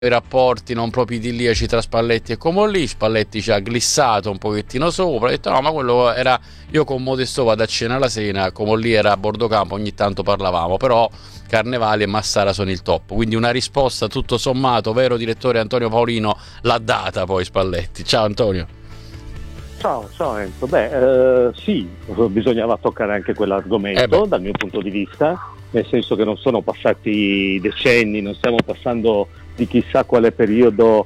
i rapporti non proprio idilliaci tra Spalletti e Comolli. Spalletti ci ha glissato un pochettino sopra, ha detto no, ma quello era, io con Modesto vado a cena la sera, Comolli era a bordo campo, ogni tanto parlavamo, però Carnevali e Massara sono il top. Quindi una risposta tutto sommato, vero direttore Antonio Paolino, l'ha data poi Spalletti. Ciao Antonio. Ciao Enzo. Sì, bisognava toccare anche quell'argomento dal mio punto di vista, nel senso che non sono passati decenni, non stiamo passando di chissà quale periodo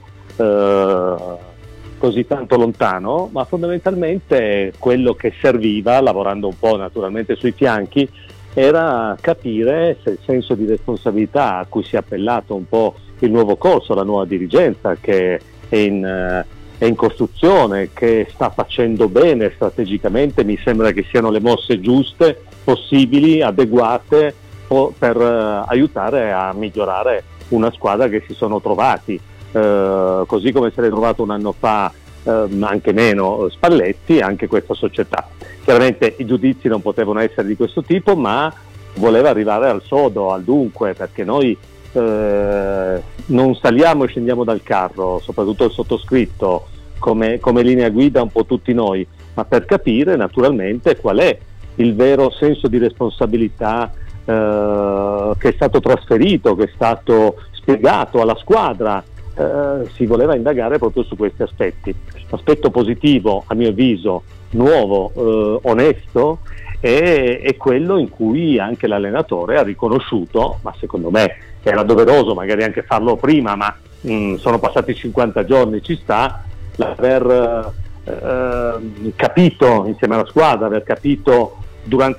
così tanto lontano, ma fondamentalmente quello che serviva, lavorando un po' naturalmente sui fianchi, era capire se il senso di responsabilità a cui si è appellato un po' il nuovo corso, la nuova dirigenza che è in costruzione, che sta facendo bene strategicamente, mi sembra che siano le mosse giuste, possibili, adeguate per aiutare a migliorare una squadra che si sono trovati, così come se l'è trovato un anno fa, anche meno, Spalletti, anche questa società. Chiaramente i giudizi non potevano essere di questo tipo, ma voleva arrivare al sodo, al dunque, perché noi non saliamo e scendiamo dal carro, soprattutto il sottoscritto, come linea guida un po' tutti noi, ma per capire naturalmente qual è il vero senso di responsabilità che è stato trasferito, che è stato spiegato alla squadra. Si voleva indagare proprio su questi aspetti. L'aspetto positivo, a mio avviso, nuovo, onesto, è quello in cui anche l'allenatore ha riconosciuto, ma secondo me era doveroso magari anche farlo prima, ma sono passati 50 giorni, ci sta, l'aver capito insieme alla squadra, aver capito durante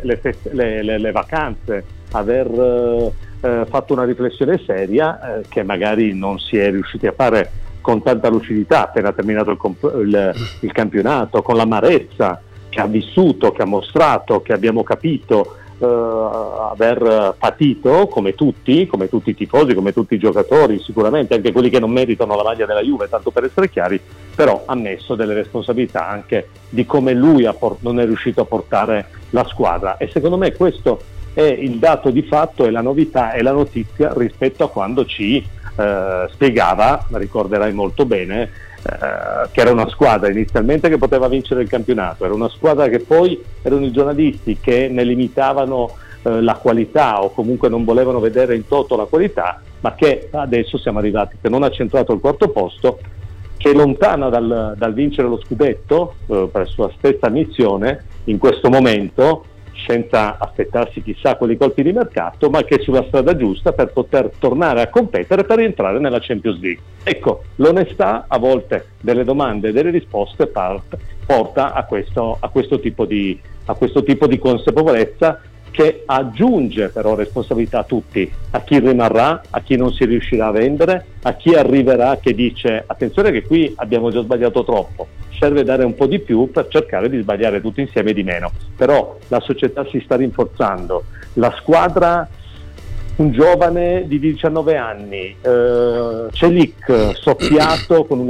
le vacanze, aver fatto una riflessione seria che magari non si è riusciti a fare con tanta lucidità appena terminato il campionato, con l'amarezza che ha vissuto, che ha mostrato, che abbiamo capito aver patito come tutti i tifosi, come tutti i giocatori, sicuramente anche quelli che non meritano la maglia della Juve, tanto per essere chiari, però ha messo delle responsabilità anche di come lui non è riuscito a portare la squadra, e secondo me questo è il dato di fatto, è la novità, è la notizia rispetto a quando ci spiegava, ricorderai molto bene, che era una squadra inizialmente che poteva vincere il campionato, era una squadra che poi erano i giornalisti che ne limitavano la qualità, o comunque non volevano vedere in toto la qualità, ma che adesso siamo arrivati, che non ha centrato il quarto posto, che è lontana dal vincere lo scudetto per sua stessa missione in questo momento, senza aspettarsi chissà quali colpi di mercato, ma che è sulla strada giusta per poter tornare a competere, per rientrare nella Champions League. Ecco, l'onestà a volte delle domande e delle risposte porta a questo tipo di consapevolezza, che aggiunge però responsabilità a tutti, a chi rimarrà, a chi non si riuscirà a vendere, a chi arriverà che dice attenzione che qui abbiamo già sbagliato troppo, serve dare un po' di più per cercare di sbagliare tutti insieme di meno. Però la società si sta rinforzando, la squadra, un giovane di 19 anni, Celik soffiato con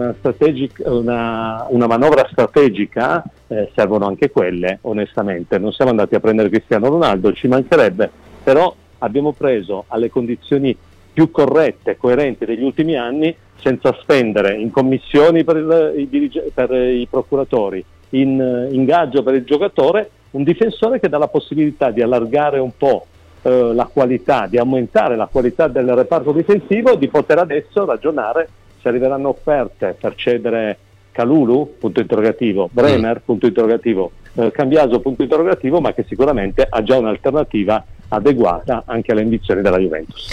una manovra strategica, servono anche quelle, onestamente. Non siamo andati a prendere Cristiano Ronaldo, ci mancherebbe, però abbiamo preso alle condizioni più corrette, coerenti degli ultimi anni, senza spendere in commissioni per i procuratori, in ingaggio per il giocatore, un difensore che dà la possibilità di allargare un po' la qualità, di aumentare la qualità del reparto difensivo, di poter adesso ragionare se arriveranno offerte per cedere Kalulu, punto interrogativo, Bremer, punto interrogativo, Cambiaso, punto interrogativo, ma che sicuramente ha già un'alternativa adeguata anche alle ambizioni della Juventus.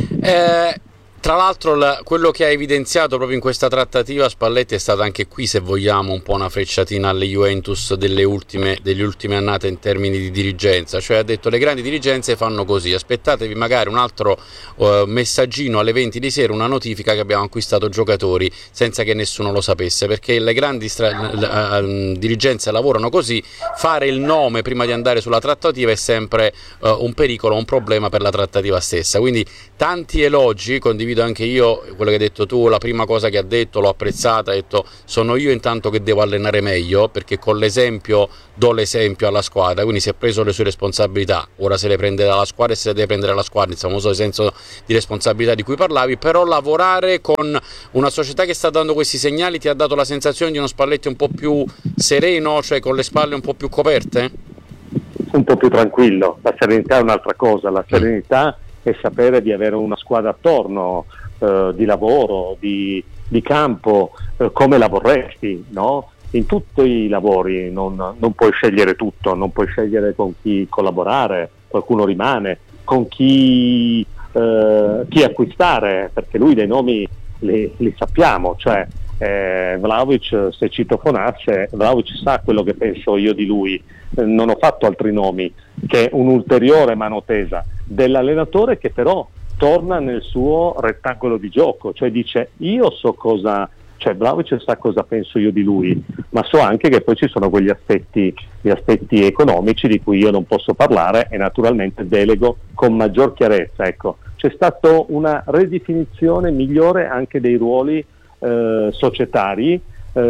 Tra l'altro quello che ha evidenziato proprio in questa trattativa Spalletti è stata anche qui, se vogliamo, un po' una frecciatina alle Juventus delle ultime annate in termini di dirigenza, cioè ha detto le grandi dirigenze fanno così, aspettatevi magari un altro messaggino alle 20 di sera, una notifica che abbiamo acquistato giocatori senza che nessuno lo sapesse, perché le grandi dirigenze lavorano così, fare il nome prima di andare sulla trattativa è sempre un pericolo, un problema per la trattativa stessa. Quindi tanti elogi, condivido condivido anche io quello che hai detto tu, la prima cosa che ha detto, l'ho apprezzata, ha detto sono io intanto che devo allenare meglio, perché con l'esempio do l'esempio alla squadra, quindi si è preso le sue responsabilità, ora se le prende dalla squadra e se le deve prendere la squadra, il famoso senso di responsabilità di cui parlavi, però lavorare con una società che sta dando questi segnali ti ha dato la sensazione di uno Spalletti un po' più sereno, cioè con le spalle un po' più coperte? Un po' più tranquillo. La serenità è un'altra cosa, la serenità è sapere di avere una squadra attorno, di lavoro, di campo, come la vorresti, no? In tutti i lavori non puoi scegliere tutto, non puoi scegliere con chi collaborare, qualcuno rimane, con chi acquistare, perché lui dei nomi li sappiamo, cioè Vlahovic, se citofonasse, Vlahovic sa quello che penso io di lui, non ho fatto altri nomi, che un'ulteriore mano tesa dell'allenatore che però torna nel suo rettangolo di gioco, cioè dice io so cosa, cioè Vlahovic sa cosa penso io di lui, ma so anche che poi ci sono quegli aspetti, gli aspetti economici di cui io non posso parlare e naturalmente delego con maggior chiarezza. Ecco, c'è stata una ridefinizione migliore anche dei ruoli societari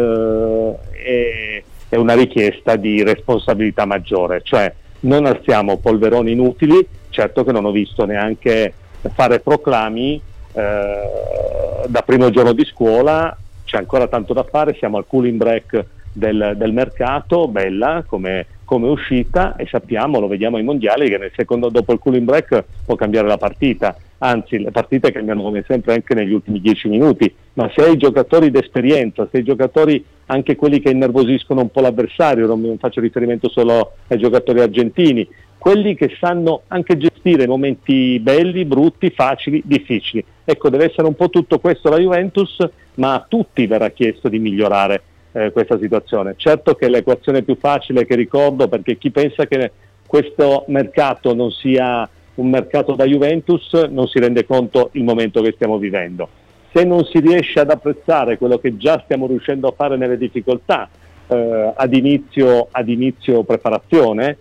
e una richiesta di responsabilità maggiore, cioè non alziamo polveroni inutili. Certo che non ho visto neanche fare proclami da primo giorno di scuola, c'è ancora tanto da fare, siamo al cooling break del mercato, bella come uscita, e sappiamo, lo vediamo ai mondiali, che nel secondo dopo il cooling break può cambiare la partita, anzi le partite cambiano come sempre anche negli ultimi 10 minuti, ma se hai giocatori d'esperienza, se hai giocatori anche quelli che innervosiscono un po' l'avversario, non faccio riferimento solo ai giocatori argentini, quelli che sanno anche gestire momenti belli, brutti, facili, difficili. Ecco, deve essere un po' tutto questo la Juventus, ma a tutti verrà chiesto di migliorare questa situazione. Certo che è l'equazione più facile che ricordo, perché chi pensa che questo mercato non sia un mercato da Juventus non si rende conto il momento che stiamo vivendo. Se non si riesce ad apprezzare quello che già stiamo riuscendo a fare nelle difficoltà ad inizio preparazione,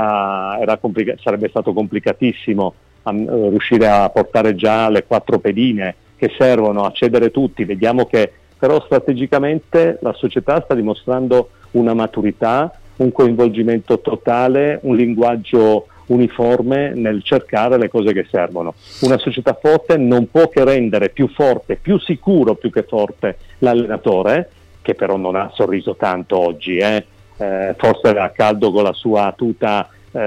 sarebbe stato complicatissimo riuscire a portare già le 4 pedine che servono a cedere tutti. Vediamo che però strategicamente la società sta dimostrando una maturità, un coinvolgimento totale, un linguaggio uniforme nel cercare le cose che servono. Una società forte non può che rendere più forte, più sicuro più che forte l'allenatore, che però non ha sorriso tanto oggi, forse era caldo con la sua tuta,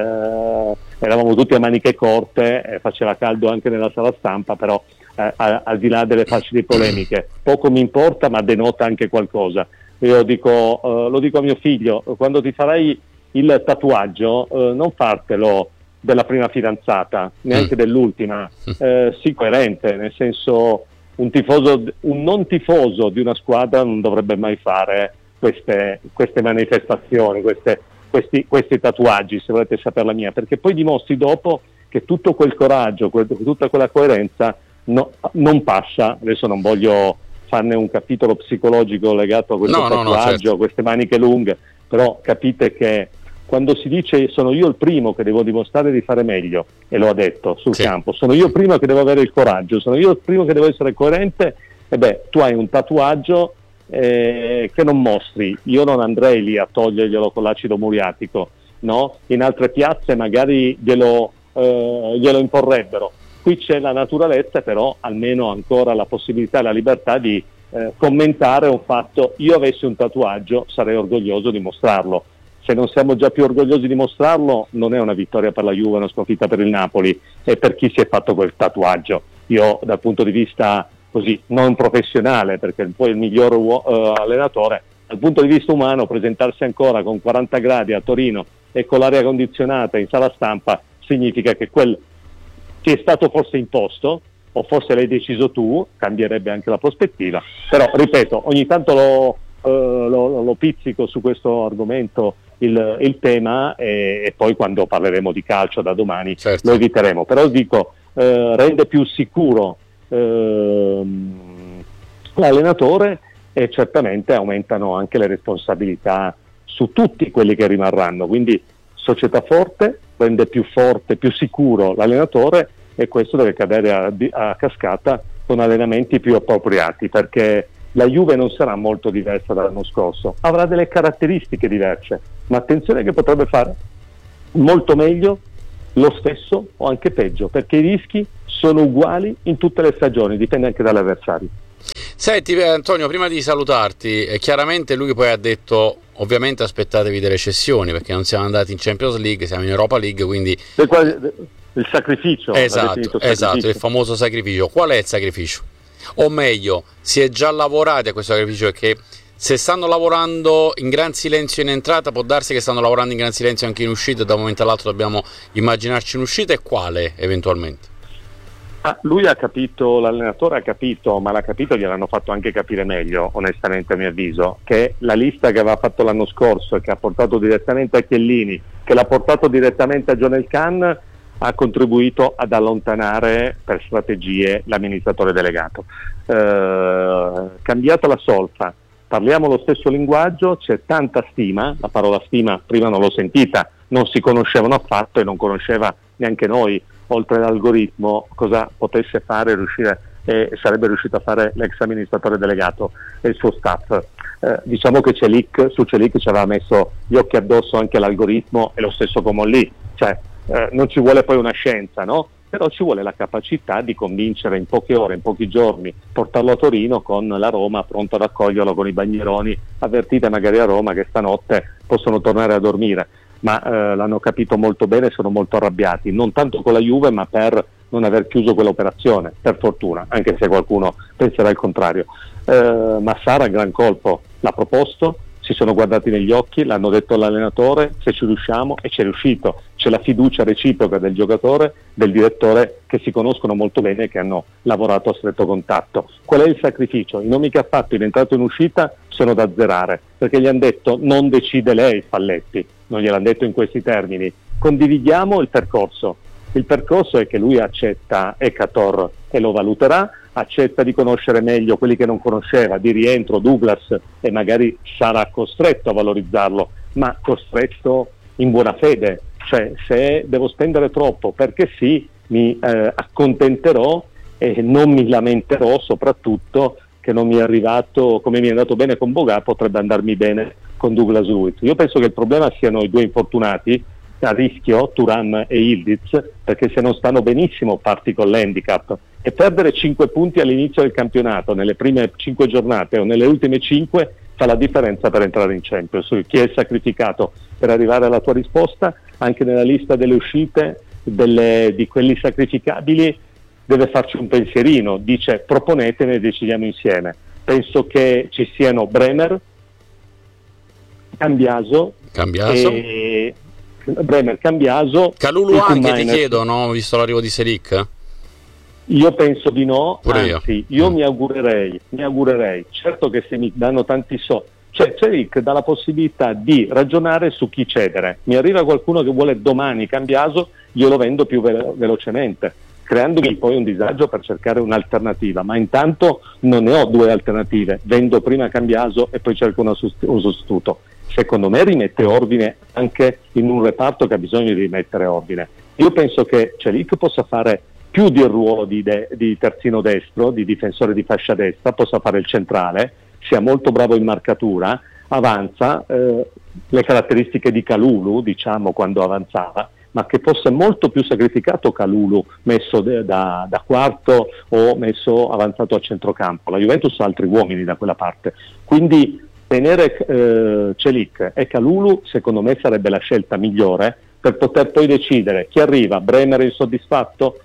eravamo tutti a maniche corte, faceva caldo anche nella sala stampa, però al di là delle facili polemiche poco mi importa, ma denota anche qualcosa. Io lo dico a mio figlio: quando ti farai il tatuaggio non fartelo della prima fidanzata, neanche dell'ultima, sii coerente, nel senso un non tifoso di una squadra non dovrebbe mai fare queste manifestazioni, questi tatuaggi, se volete sapere la mia, perché poi dimostri dopo che tutto quel coraggio, tutta quella coerenza non passa. Adesso non voglio farne un capitolo psicologico legato a questo tatuaggio, certo, a queste maniche lunghe, però capite che quando si dice sono io il primo che devo dimostrare di fare meglio, e lo ha detto sul campo, sono io il primo che devo avere il coraggio, sono io il primo che devo essere coerente, tu hai un tatuaggio che non mostri. Io non andrei lì a toglierglielo con l'acido muriatico, no? In altre piazze magari glielo imporrebbero. Qui c'è la naturalezza, però almeno ancora la possibilità e la libertà di commentare un fatto. Io avessi un tatuaggio sarei orgoglioso di mostrarlo. Se non siamo già più orgogliosi di mostrarlo, non è una vittoria per la Juve, una sconfitta per il Napoli e per chi si è fatto quel tatuaggio. Io dal punto di vista così non professionale, perché poi il miglior allenatore, dal punto di vista umano, presentarsi ancora con 40 gradi a Torino e con l'aria condizionata in sala stampa significa che quel ti è stato forse imposto, o forse l'hai deciso tu, cambierebbe anche la prospettiva. Però ripeto, ogni tanto lo pizzico su questo argomento il tema, e poi quando parleremo di calcio da domani lo eviteremo. Però dico, rende più sicuro l'allenatore, e certamente aumentano anche le responsabilità su tutti quelli che rimarranno. Quindi società forte rende più forte, più sicuro l'allenatore, e questo deve cadere a cascata con allenamenti più appropriati, perché la Juve non sarà molto diversa dall'anno scorso, avrà delle caratteristiche diverse, ma attenzione che potrebbe fare molto meglio, lo stesso o anche peggio, perché i rischi sono uguali in tutte le stagioni, dipende anche dall'avversario. Senti Antonio, prima di salutarti, chiaramente lui poi ha detto ovviamente aspettatevi delle cessioni perché non siamo andati in Champions League, siamo in Europa League, quindi il sacrificio, esatto, il famoso sacrificio. Qual è il sacrificio? O meglio, si è già lavorati a questo sacrificio, perché se stanno lavorando in gran silenzio in entrata, può darsi che stanno lavorando in gran silenzio anche in uscita, e da un momento all'altro dobbiamo immaginarci un'uscita, e quale eventualmente? Lui ha capito, l'allenatore ha capito, ma l'ha capito, gliel'hanno fatto anche capire meglio, onestamente a mio avviso, che la lista che aveva fatto l'anno scorso e che ha portato direttamente a Chiellini, che l'ha portato direttamente a John Elkann, ha contribuito ad allontanare per strategie l'amministratore delegato. Cambiata la solfa, parliamo lo stesso linguaggio, c'è tanta stima, la parola stima prima non l'ho sentita, non si conoscevano affatto e non conosceva neanche noi, oltre all'algoritmo, cosa potesse fare sarebbe riuscito a fare l'ex amministratore delegato e il suo staff. Diciamo che su Celik ci aveva messo gli occhi addosso anche l'algoritmo, e lo stesso come lì, cioè non ci vuole poi una scienza, no? Però ci vuole la capacità di convincere in poche ore, in pochi giorni, portarlo a Torino con la Roma pronto ad accoglierlo con i bagneroni, avvertite magari a Roma che stanotte possono tornare a dormire. Ma l'hanno capito molto bene, sono molto arrabbiati, non tanto con la Juve ma per non aver chiuso quell'operazione, per fortuna, anche se qualcuno penserà il contrario. Massara, gran colpo, l'ha proposto, si sono guardati negli occhi, l'hanno detto all'allenatore, se ci riusciamo, e ci è riuscito. C'è la fiducia reciproca del giocatore, del direttore, che si conoscono molto bene e che hanno lavorato a stretto contatto. Qual è il sacrificio? I nomi che ha fatto in entrata e in uscita sono da azzerare, perché gli hanno detto non decide lei Spalletti, non gliel'hanno detto in questi termini, condividiamo il percorso. Il percorso è che lui accetta Ekator e lo valuterà, accetta di conoscere meglio quelli che non conosceva, di rientro Douglas, e magari sarà costretto a valorizzarlo, ma costretto in buona fede, cioè se devo spendere troppo perché sì, mi accontenterò e non mi lamenterò, soprattutto che non mi è arrivato, come mi è andato bene con Boga, potrebbe andarmi bene con Douglas Luiz. Io penso che il problema siano i due infortunati a rischio, Thuram e Yildiz, perché se non stanno benissimo parti con l'handicap, e perdere 5 punti all'inizio del campionato, nelle prime 5 giornate o nelle ultime 5, fa la differenza per entrare in Champions. Chi è sacrificato per arrivare alla tua risposta, anche nella lista delle uscite di quelli sacrificabili, deve farci un pensierino, dice proponetene e decidiamo insieme. Penso che ci siano Bremer, Cambiaso. E Bremer, Cambiaso, Kalulu anche, ti chiedo, no? Visto l'arrivo di Selic? Io penso di no, pure anzi io mi augurerei, certo che se mi danno tanti soldi, cioè Selic dà la possibilità di ragionare su chi cedere. Mi arriva qualcuno che vuole domani Cambiaso, io lo vendo più velocemente, creandomi poi un disagio per cercare un'alternativa, ma intanto non ne ho due alternative, vendo prima Cambiaso e poi cerco un sostituto. Secondo me rimette ordine anche in un reparto che ha bisogno di rimettere ordine. Io penso che Celik possa fare più del ruolo di terzino destro, di difensore di fascia destra, possa fare il centrale, sia molto bravo in marcatura, avanza, le caratteristiche di Kalulu, diciamo, quando avanzava, ma che fosse molto più sacrificato Kalulu messo da quarto o messo avanzato a centrocampo. La Juventus ha altri uomini da quella parte, quindi tenere Celik e Kalulu secondo me sarebbe la scelta migliore per poter poi decidere chi arriva. Bremer è insoddisfatto,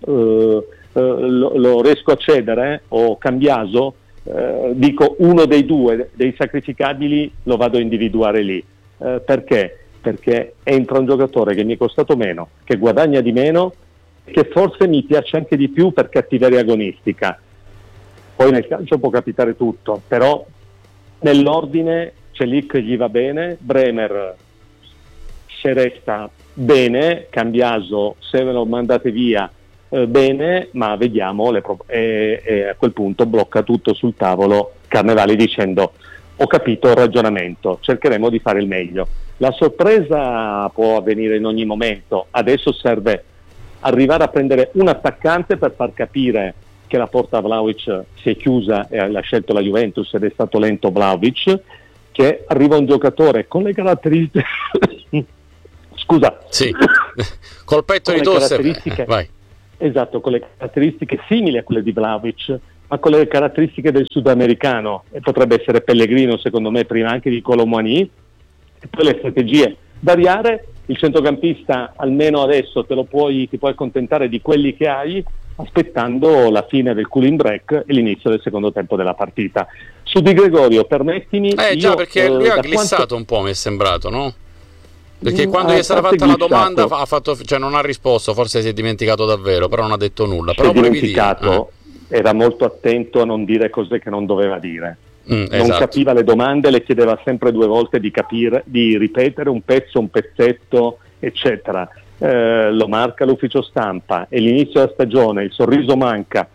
lo riesco a cedere, o Cambiaso, dico uno dei due, dei sacrificabili lo vado a individuare lì. Perché? Perché entra un giocatore che mi è costato meno, che guadagna di meno, che forse mi piace anche di più per cattiveria agonistica. Poi nel calcio può capitare tutto, però nell'ordine Celik gli va bene, Bremer se resta bene, Cambiaso se ve lo mandate via bene, ma vediamo e a quel punto blocca tutto sul tavolo Carnevali dicendo ho capito il ragionamento, cercheremo di fare il meglio. La sorpresa può avvenire in ogni momento, adesso serve arrivare a prendere un attaccante per far capire che la porta a Vlahovic si è chiusa e l'ha scelto la Juventus ed è stato lento Vlahovic, che arriva un giocatore con le caratteristiche scusa, sì, col petto di tosse, vai. Esatto, con le caratteristiche simili a quelle di Vlahovic, ma con le caratteristiche del sudamericano, e potrebbe essere Pellegrino secondo me prima anche di Kolo Muani, e poi le strategie variare. Il centrocampista almeno adesso ti puoi accontentare di quelli che hai, aspettando la fine del cooling break e l'inizio del secondo tempo della partita. Su Di Gregorio, permettimi... già, perché lui ha glissato un po', mi è sembrato, no? Perché quando gli è stata fatta la domanda ha fatto, cioè non ha risposto, forse si è dimenticato davvero, però non ha detto nulla. Si è dimenticato, era molto attento a non dire cose che non doveva dire. Non capiva le domande, le chiedeva sempre 2 volte di capire, di ripetere un pezzetto, eccetera. Lo marca l'ufficio stampa, e l'inizio della stagione, il sorriso manca,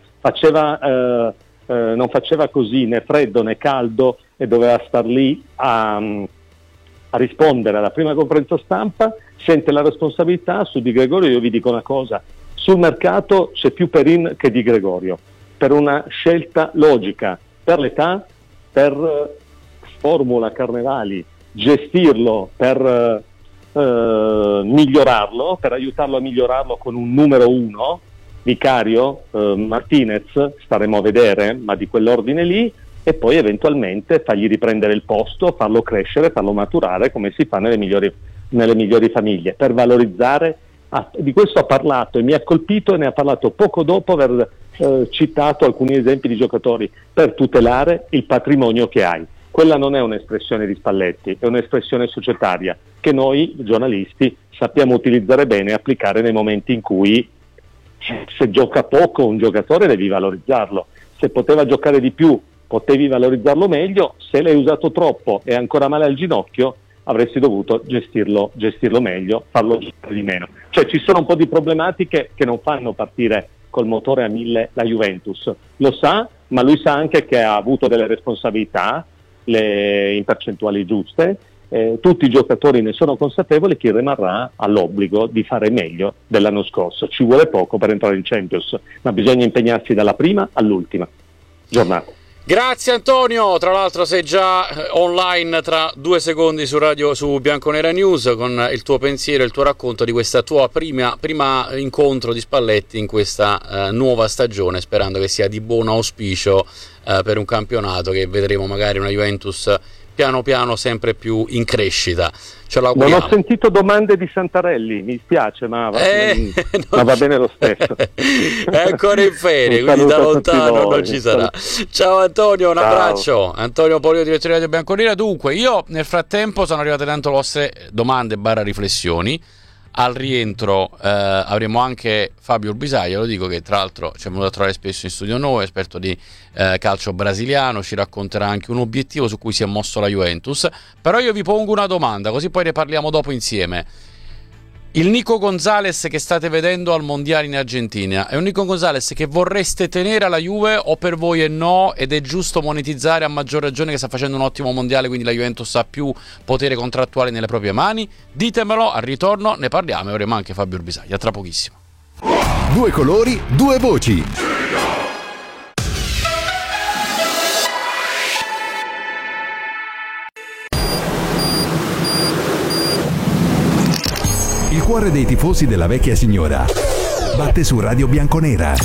non faceva così né freddo né caldo, e doveva star lì a rispondere alla prima conferenza stampa. Sente la responsabilità. Su Di Gregorio io vi dico una cosa: sul mercato c'è più Perin che Di Gregorio, per una scelta logica, per l'età, per formula Carnevali, gestirlo, per migliorarlo, per aiutarlo a migliorarlo con un numero 1, Vicario, Martinez, staremo a vedere, ma di quell'ordine lì, e poi eventualmente fargli riprendere il posto, farlo crescere, farlo maturare come si fa nelle migliori famiglie, per valorizzare. Di questo ha parlato e mi ha colpito, e ne ha parlato poco dopo aver citato alcuni esempi di giocatori, per tutelare il patrimonio che hai. Quella non è un'espressione di Spalletti, è un'espressione societaria che noi giornalisti sappiamo utilizzare bene e applicare nei momenti in cui, se gioca poco un giocatore, devi valorizzarlo. Se poteva giocare di più, potevi valorizzarlo meglio. Se l'hai usato troppo e ancora male al ginocchio, avresti dovuto gestirlo meglio, farlo giocare di meno. Cioè ci sono un po' di problematiche che non fanno partire col motore a 1000 la Juventus. Lo sa, ma lui sa anche che ha avuto delle responsabilità, in percentuali giuste. Tutti i giocatori ne sono consapevoli. Chi rimarrà all'obbligo di fare meglio dell'anno scorso. Ci vuole poco per entrare in Champions, ma bisogna impegnarsi dalla prima all'ultima giornata. Grazie Antonio, tra l'altro sei già online tra 2 secondi su Bianconera News con il tuo pensiero e il tuo racconto di questa tua prima incontro di Spalletti in questa nuova stagione, sperando che sia di buon auspicio per un campionato che vedremo magari una Juventus piano piano sempre più in crescita. Ce l'auguriamo. Non ho sentito domande di Santarelli, mi spiace, ma va bene lo stesso. È ancora in ferie, quindi da lontano non ci sarà. Ciao Antonio, un abbraccio. Antonio Polio, direttore di Bianconera. Dunque, io nel frattempo sono arrivate tanto le vostre domande / riflessioni. Al rientro avremo anche Fabio Urbisaia, lo dico, che tra l'altro ci è venuto a trovare spesso in studio noi, esperto di calcio brasiliano, ci racconterà anche un obiettivo su cui si è mosso la Juventus. Però io vi pongo una domanda, così poi ne parliamo dopo insieme. Il Nico Gonzalez che state vedendo al Mondiale in Argentina è un Nico Gonzalez che vorreste tenere alla Juve, o per voi è no ed è giusto monetizzare, a maggior ragione che sta facendo un ottimo Mondiale, quindi la Juventus ha più potere contrattuale nelle proprie mani? Ditemelo, al ritorno ne parliamo e avremo anche Fabio Urbisaglia tra pochissimo. 2 colori, 2 voci. Il cuore dei tifosi della vecchia signora batte su Radio Bianconera.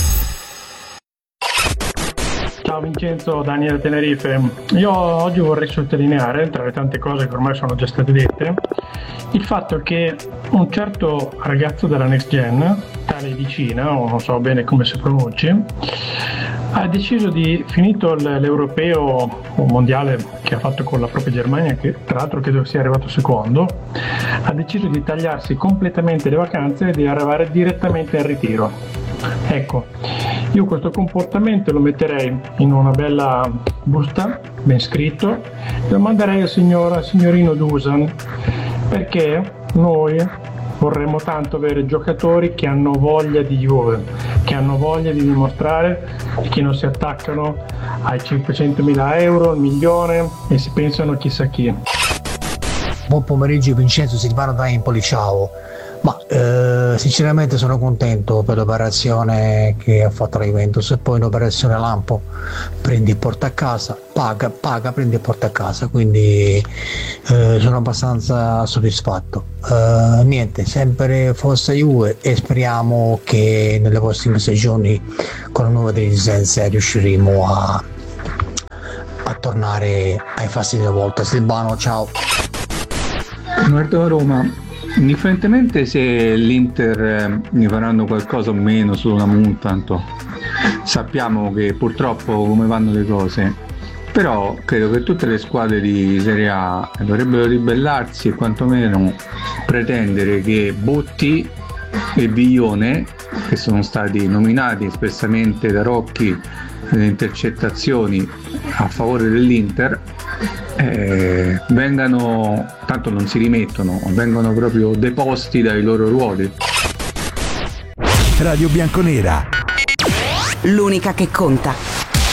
Ciao Vincenzo, Daniele Tenerife. Io oggi vorrei sottolineare, tra le tante cose che ormai sono già state dette, il fatto che un certo ragazzo della Next Gen, tale Vicina, o non so bene come si pronunci, ha deciso di, finito l'europeo o mondiale che ha fatto con la propria Germania, che tra l'altro credo sia arrivato secondo, ha deciso di tagliarsi completamente le vacanze e di arrivare direttamente al ritiro. Ecco, io questo comportamento lo metterei in una bella busta, ben scritto, e lo manderei al signorino Dusan, perché noi vorremmo tanto avere giocatori che hanno voglia di Juve, che hanno voglia di dimostrare, e che non si attaccano ai 500.000 euro, al milione e si pensano chissà chi. Buon pomeriggio Vincenzo, Silvano da Empoli, ciao. Ma sinceramente sono contento per l'operazione che ha fatto la Juventus, e poi un'operazione lampo, prendi e porta a casa, paga, prendi e porta a casa, quindi sono abbastanza soddisfatto. Niente, sempre forza Juve, e speriamo che nelle prossime stagioni con la nuova dirigenza riusciremo a tornare ai fasti della volta. Silvano, ciao. Guardo a Roma. Indifferentemente se l'Inter ne faranno qualcosa o meno sulla multa, tanto sappiamo che purtroppo come vanno le cose, però credo che tutte le squadre di Serie A dovrebbero ribellarsi e quantomeno pretendere che Botti e Viglione, che sono stati nominati espressamente da Rocchi nelle intercettazioni a favore dell'Inter, vengano, tanto non si rimettono, vengono proprio deposti dai loro ruoli. Radio Bianconera, l'unica che conta.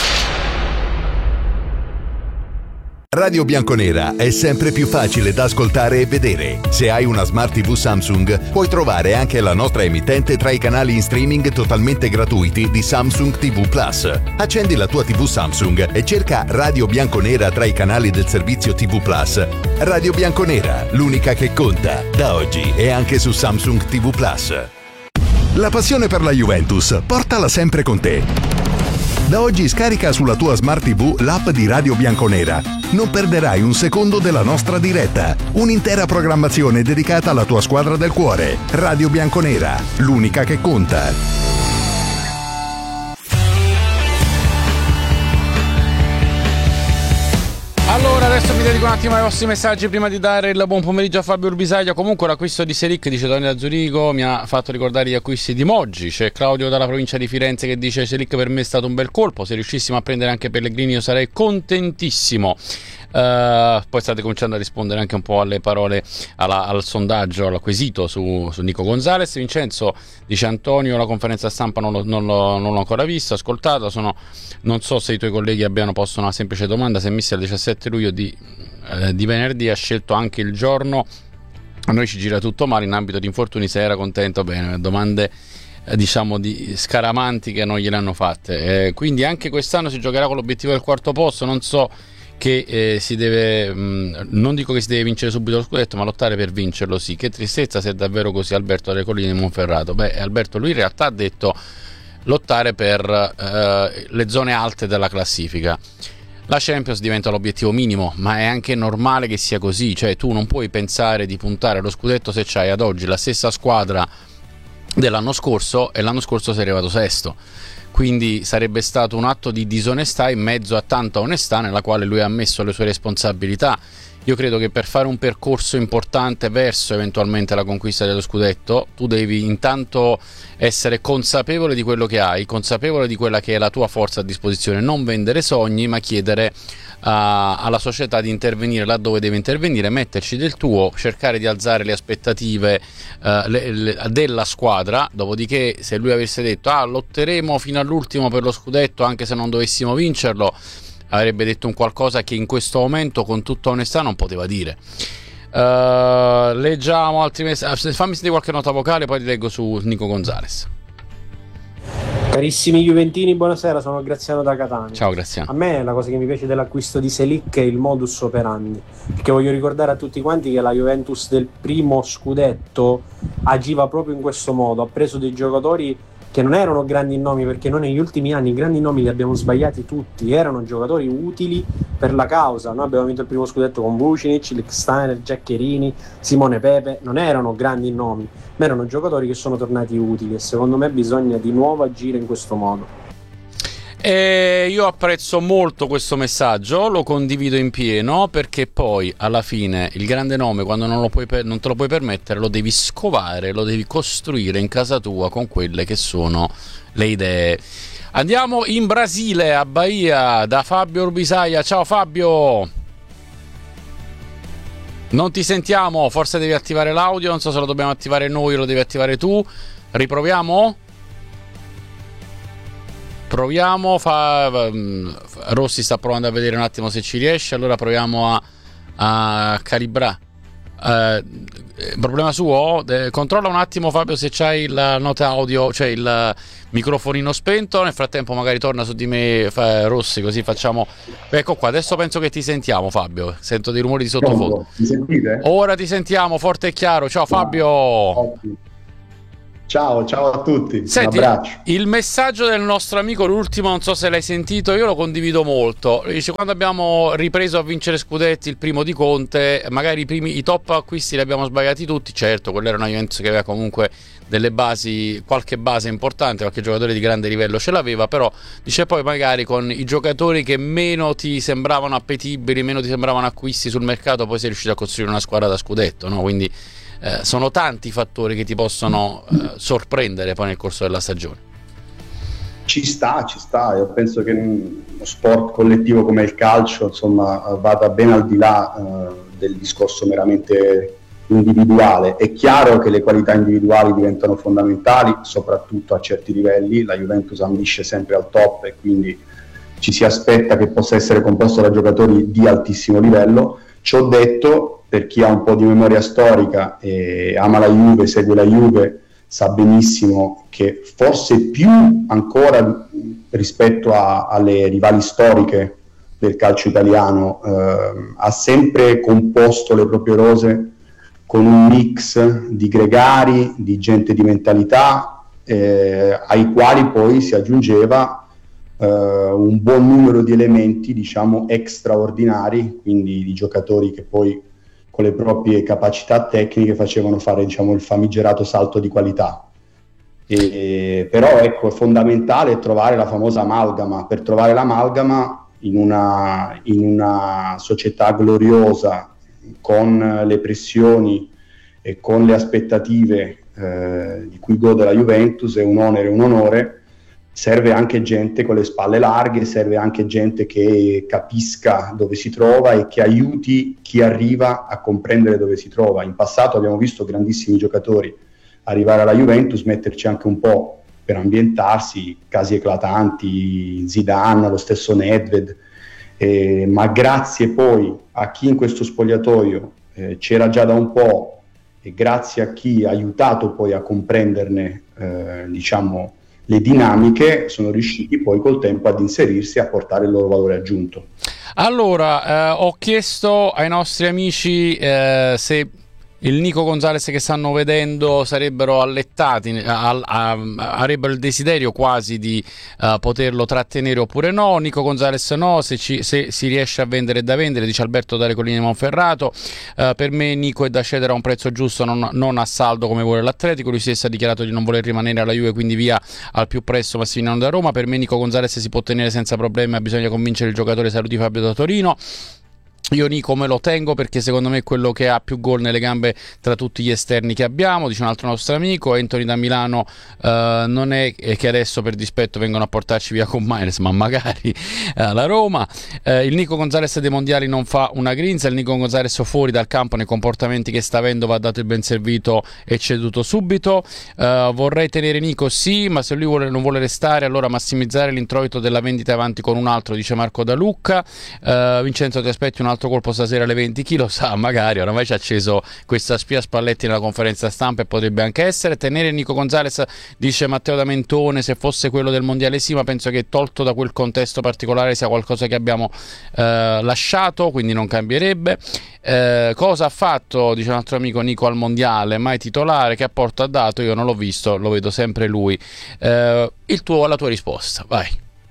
Radio Bianconera è sempre più facile da ascoltare e vedere. Se hai una Smart TV Samsung, puoi trovare anche la nostra emittente tra i canali in streaming totalmente gratuiti di Samsung TV Plus. Accendi la tua TV Samsung e cerca Radio Bianconera tra i canali del servizio TV Plus. Radio Bianconera, l'unica che conta. Da oggi è anche su Samsung TV Plus. La passione per la Juventus, portala sempre con te. Da oggi scarica sulla tua Smart TV l'app di Radio Bianconera. Non perderai un secondo della nostra diretta. Un'intera programmazione dedicata alla tua squadra del cuore. Radio Bianconera, l'unica che conta. Allora, adesso mi dedico un attimo ai vostri messaggi prima di dare il buon pomeriggio a Fabio Urbisaglia. Comunque l'acquisto di Selic, dice Daniele da Zurigo, mi ha fatto ricordare gli acquisti di Moggi. C'è Claudio dalla provincia di Firenze che dice: Selic per me è stato un bel colpo, se riuscissimo a prendere anche Pellegrini io sarei contentissimo. Poi state cominciando a rispondere anche un po' alle parole, al sondaggio, al quesito su Nico Gonzalez. Vincenzo dice: Antonio, la conferenza stampa non l'ho ancora vista, ascoltata, non so se i tuoi colleghi abbiano posto una semplice domanda, se Mister il 17 luglio di venerdì ha scelto anche il giorno, a noi ci gira tutto male in ambito di infortuni, se era contento. Bene, domande diciamo di scaramanti che non gliele hanno fatte, quindi anche quest'anno si giocherà con l'obiettivo del quarto posto. Non so che si deve, non dico che si deve vincere subito lo scudetto, ma lottare per vincerlo, sì. Che tristezza se è davvero così. Alberto delle Colline di Monferrato. Alberto, lui in realtà ha detto lottare per le zone alte della classifica. La Champions diventa l'obiettivo minimo, ma è anche normale che sia così, cioè tu non puoi pensare di puntare allo scudetto se c'hai ad oggi la stessa squadra dell'anno scorso e l'anno scorso sei arrivato sesto. Quindi sarebbe stato un atto di disonestà in mezzo a tanta onestà nella quale lui ha messo le sue responsabilità. Io credo che per fare un percorso importante verso eventualmente la conquista dello scudetto tu devi intanto essere consapevole di quello che hai, consapevole di quella che è la tua forza a disposizione, non vendere sogni ma chiedere alla società di intervenire laddove deve intervenire, metterci del tuo, cercare di alzare le aspettative della squadra. Dopodiché se lui avesse detto lotteremo fino all'ultimo per lo scudetto anche se non dovessimo vincerlo, avrebbe detto un qualcosa che in questo momento con tutta onestà non poteva dire. Leggiamo altri messaggi, fammi sentire qualche nota vocale, poi ti leggo su Nico Gonzalez. Carissimi Juventini, buonasera, sono Graziano da Catania. Ciao Graziano. A me la cosa che mi piace dell'acquisto di Selic è il modus operandi, perché voglio ricordare a tutti quanti che la Juventus del primo scudetto agiva proprio in questo modo, ha preso dei giocatori che non erano grandi nomi, perché noi negli ultimi anni i grandi nomi li abbiamo sbagliati tutti, erano giocatori utili per la causa. Noi abbiamo vinto il primo scudetto con Vucinic, Lichtsteiner, Giaccherini, Simone Pepe, non erano grandi nomi, ma erano giocatori che sono tornati utili e secondo me bisogna di nuovo agire in questo modo. Io apprezzo molto questo messaggio, lo condivido in pieno, perché poi alla fine il grande nome, quando non te lo puoi permettere, lo devi scovare, lo devi costruire in casa tua con quelle che sono le idee. Andiamo in Brasile, a Bahia, da Fabio Urbisaglia. Ciao Fabio, non ti sentiamo, forse devi attivare l'audio, non so se lo dobbiamo attivare noi o lo devi attivare tu. Riproviamo? Proviamo, Rossi sta provando a vedere un attimo se ci riesce, allora proviamo a calibrare. problema suo, controlla un attimo Fabio se c'hai la nota audio, cioè il microfonino spento. Nel frattempo magari torna su di me Rossi, così facciamo. Ecco qua, adesso penso che ti sentiamo Fabio, sento dei rumori di sottofondo. Mi sentite? Ora ti sentiamo forte e chiaro. Ciao Fabio. Ottimo. Ciao a tutti. Senti, un abbraccio. Il messaggio del nostro amico, l'ultimo, non so se l'hai sentito, io lo condivido molto. Dice: quando abbiamo ripreso a vincere scudetti, il primo di Conte, magari i top acquisti li abbiamo sbagliati tutti. Certo, quella era una Juventus che aveva comunque delle basi, qualche base importante, qualche giocatore di grande livello ce l'aveva, però dice poi magari con i giocatori che meno ti sembravano appetibili, meno ti sembravano acquisti sul mercato, poi sei riuscito a costruire una squadra da scudetto, no? Quindi sono tanti i fattori che ti possono sorprendere poi nel corso della stagione. Ci sta, io penso che uno sport collettivo come il calcio, insomma, vada ben al di là del discorso meramente individuale. È chiaro che le qualità individuali diventano fondamentali, soprattutto a certi livelli. La Juventus ambisce sempre al top e quindi ci si aspetta che possa essere composto da giocatori di altissimo livello. Ciò detto, per chi ha un po' di memoria storica e ama la Juve, segue la Juve, sa benissimo che forse più ancora rispetto alle rivali storiche del calcio italiano ha sempre composto le proprie rose con un mix di gregari, di gente di mentalità, ai quali poi si aggiungeva un buon numero di elementi, diciamo, extraordinari, quindi di giocatori che poi con le proprie capacità tecniche facevano fare, diciamo, il famigerato salto di qualità. Però ecco, è fondamentale trovare la famosa amalgama. Per trovare l'amalgama in una società gloriosa, con le pressioni e con le aspettative di cui gode la Juventus, è un onere e un onore. Serve anche gente con le spalle larghe, serve anche gente che capisca dove si trova e che aiuti chi arriva a comprendere dove si trova. In passato abbiamo visto grandissimi giocatori arrivare alla Juventus, metterci anche un po' per ambientarsi, casi eclatanti, Zidane, lo stesso Nedved, ma grazie poi a chi in questo spogliatoio c'era già da un po' e grazie a chi ha aiutato poi a comprenderne diciamo le dinamiche, sono riusciti poi col tempo ad inserirsi e a portare il loro valore aggiunto. Allora, ho chiesto ai nostri amici se il Nico Gonzalez che stanno vedendo sarebbero allettati, avrebbero il desiderio quasi di poterlo trattenere oppure no. Nico Gonzalez no, se si riesce a vendere è da vendere, dice Alberto dalle Colline di Monferrato. Per me Nico è da cedere a un prezzo giusto, non a saldo come vuole l'Atletico. Lui stesso ha dichiarato di non voler rimanere alla Juve, quindi via al più presto Massimiliano da Roma. Per me Nico Gonzalez si può tenere senza problemi, bisogna convincere il giocatore. Saluti Fabio da Torino. Io Nico me lo tengo perché secondo me è quello che ha più gol nelle gambe tra tutti gli esterni che abbiamo, dice un altro nostro amico. Anthony da Milano non è che adesso per dispetto vengono a portarci via con Miners, ma magari la Roma. Il Nico Gonzalez dei mondiali non fa una grinza, il Nico Gonzalez fuori dal campo nei comportamenti che sta avendo va dato il ben servito e ceduto subito. Vorrei tenere Nico sì, ma se lui non vuole restare allora massimizzare l'introito della vendita avanti con un altro, dice Marco da Lucca. Vincenzo, ti aspetti un altro colpo stasera alle 20, chi lo sa, magari oramai ci ha acceso questa spia Spalletti nella conferenza stampa e potrebbe anche essere. Tenere Nico Gonzalez, dice Matteo da Mentone, se fosse quello del mondiale sì, ma penso che tolto da quel contesto particolare sia qualcosa che abbiamo lasciato, quindi non cambierebbe. Cosa ha fatto, dice un altro amico, Nico al mondiale? Mai titolare, che apporto ha dato? Io non l'ho visto, lo vedo sempre lui. La tua risposta, vai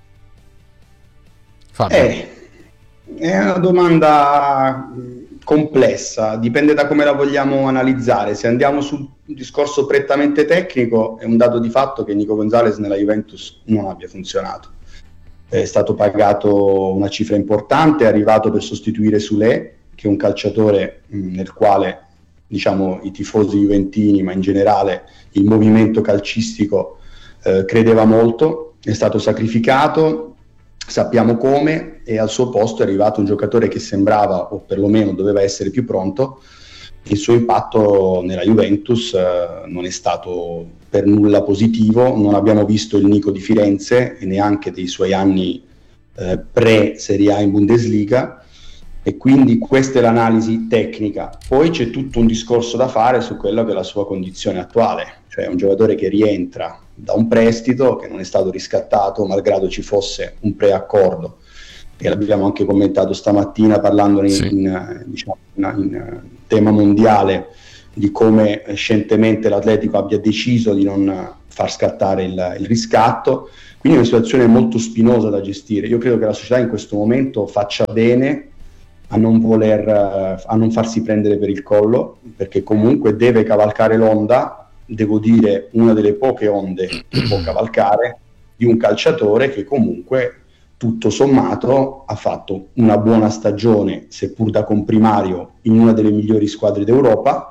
Fabio. È una domanda complessa, dipende da come la vogliamo analizzare. Se andiamo sul discorso prettamente tecnico, è un dato di fatto che Nico Gonzalez nella Juventus non abbia funzionato. È stato pagato una cifra importante, è arrivato per sostituire Soulé, che è un calciatore nel quale, diciamo, i tifosi juventini, ma in generale il movimento calcistico credeva molto. È stato sacrificato, sappiamo come, e al suo posto è arrivato un giocatore che sembrava, o perlomeno doveva essere più pronto. Il suo impatto nella Juventus non è stato per nulla positivo. Non abbiamo visto il Nico di Firenze e neanche dei suoi anni pre-Serie A in Bundesliga. e quindi questa è l'analisi tecnica. Poi c'è tutto un discorso da fare su quella che è la sua condizione attuale, cioè un giocatore che rientra da un prestito che non è stato riscattato malgrado ci fosse un preaccordo, e l'abbiamo anche commentato stamattina parlando in tema mondiale di come scientemente l'Atletico abbia deciso di non far scattare il riscatto. Quindi è una situazione molto spinosa da gestire. Io credo che la società in questo momento faccia bene a non farsi prendere per il collo, perché comunque deve cavalcare l'onda, devo dire una delle poche onde che può cavalcare, di un calciatore che comunque tutto sommato ha fatto una buona stagione, seppur da comprimario, in una delle migliori squadre d'Europa,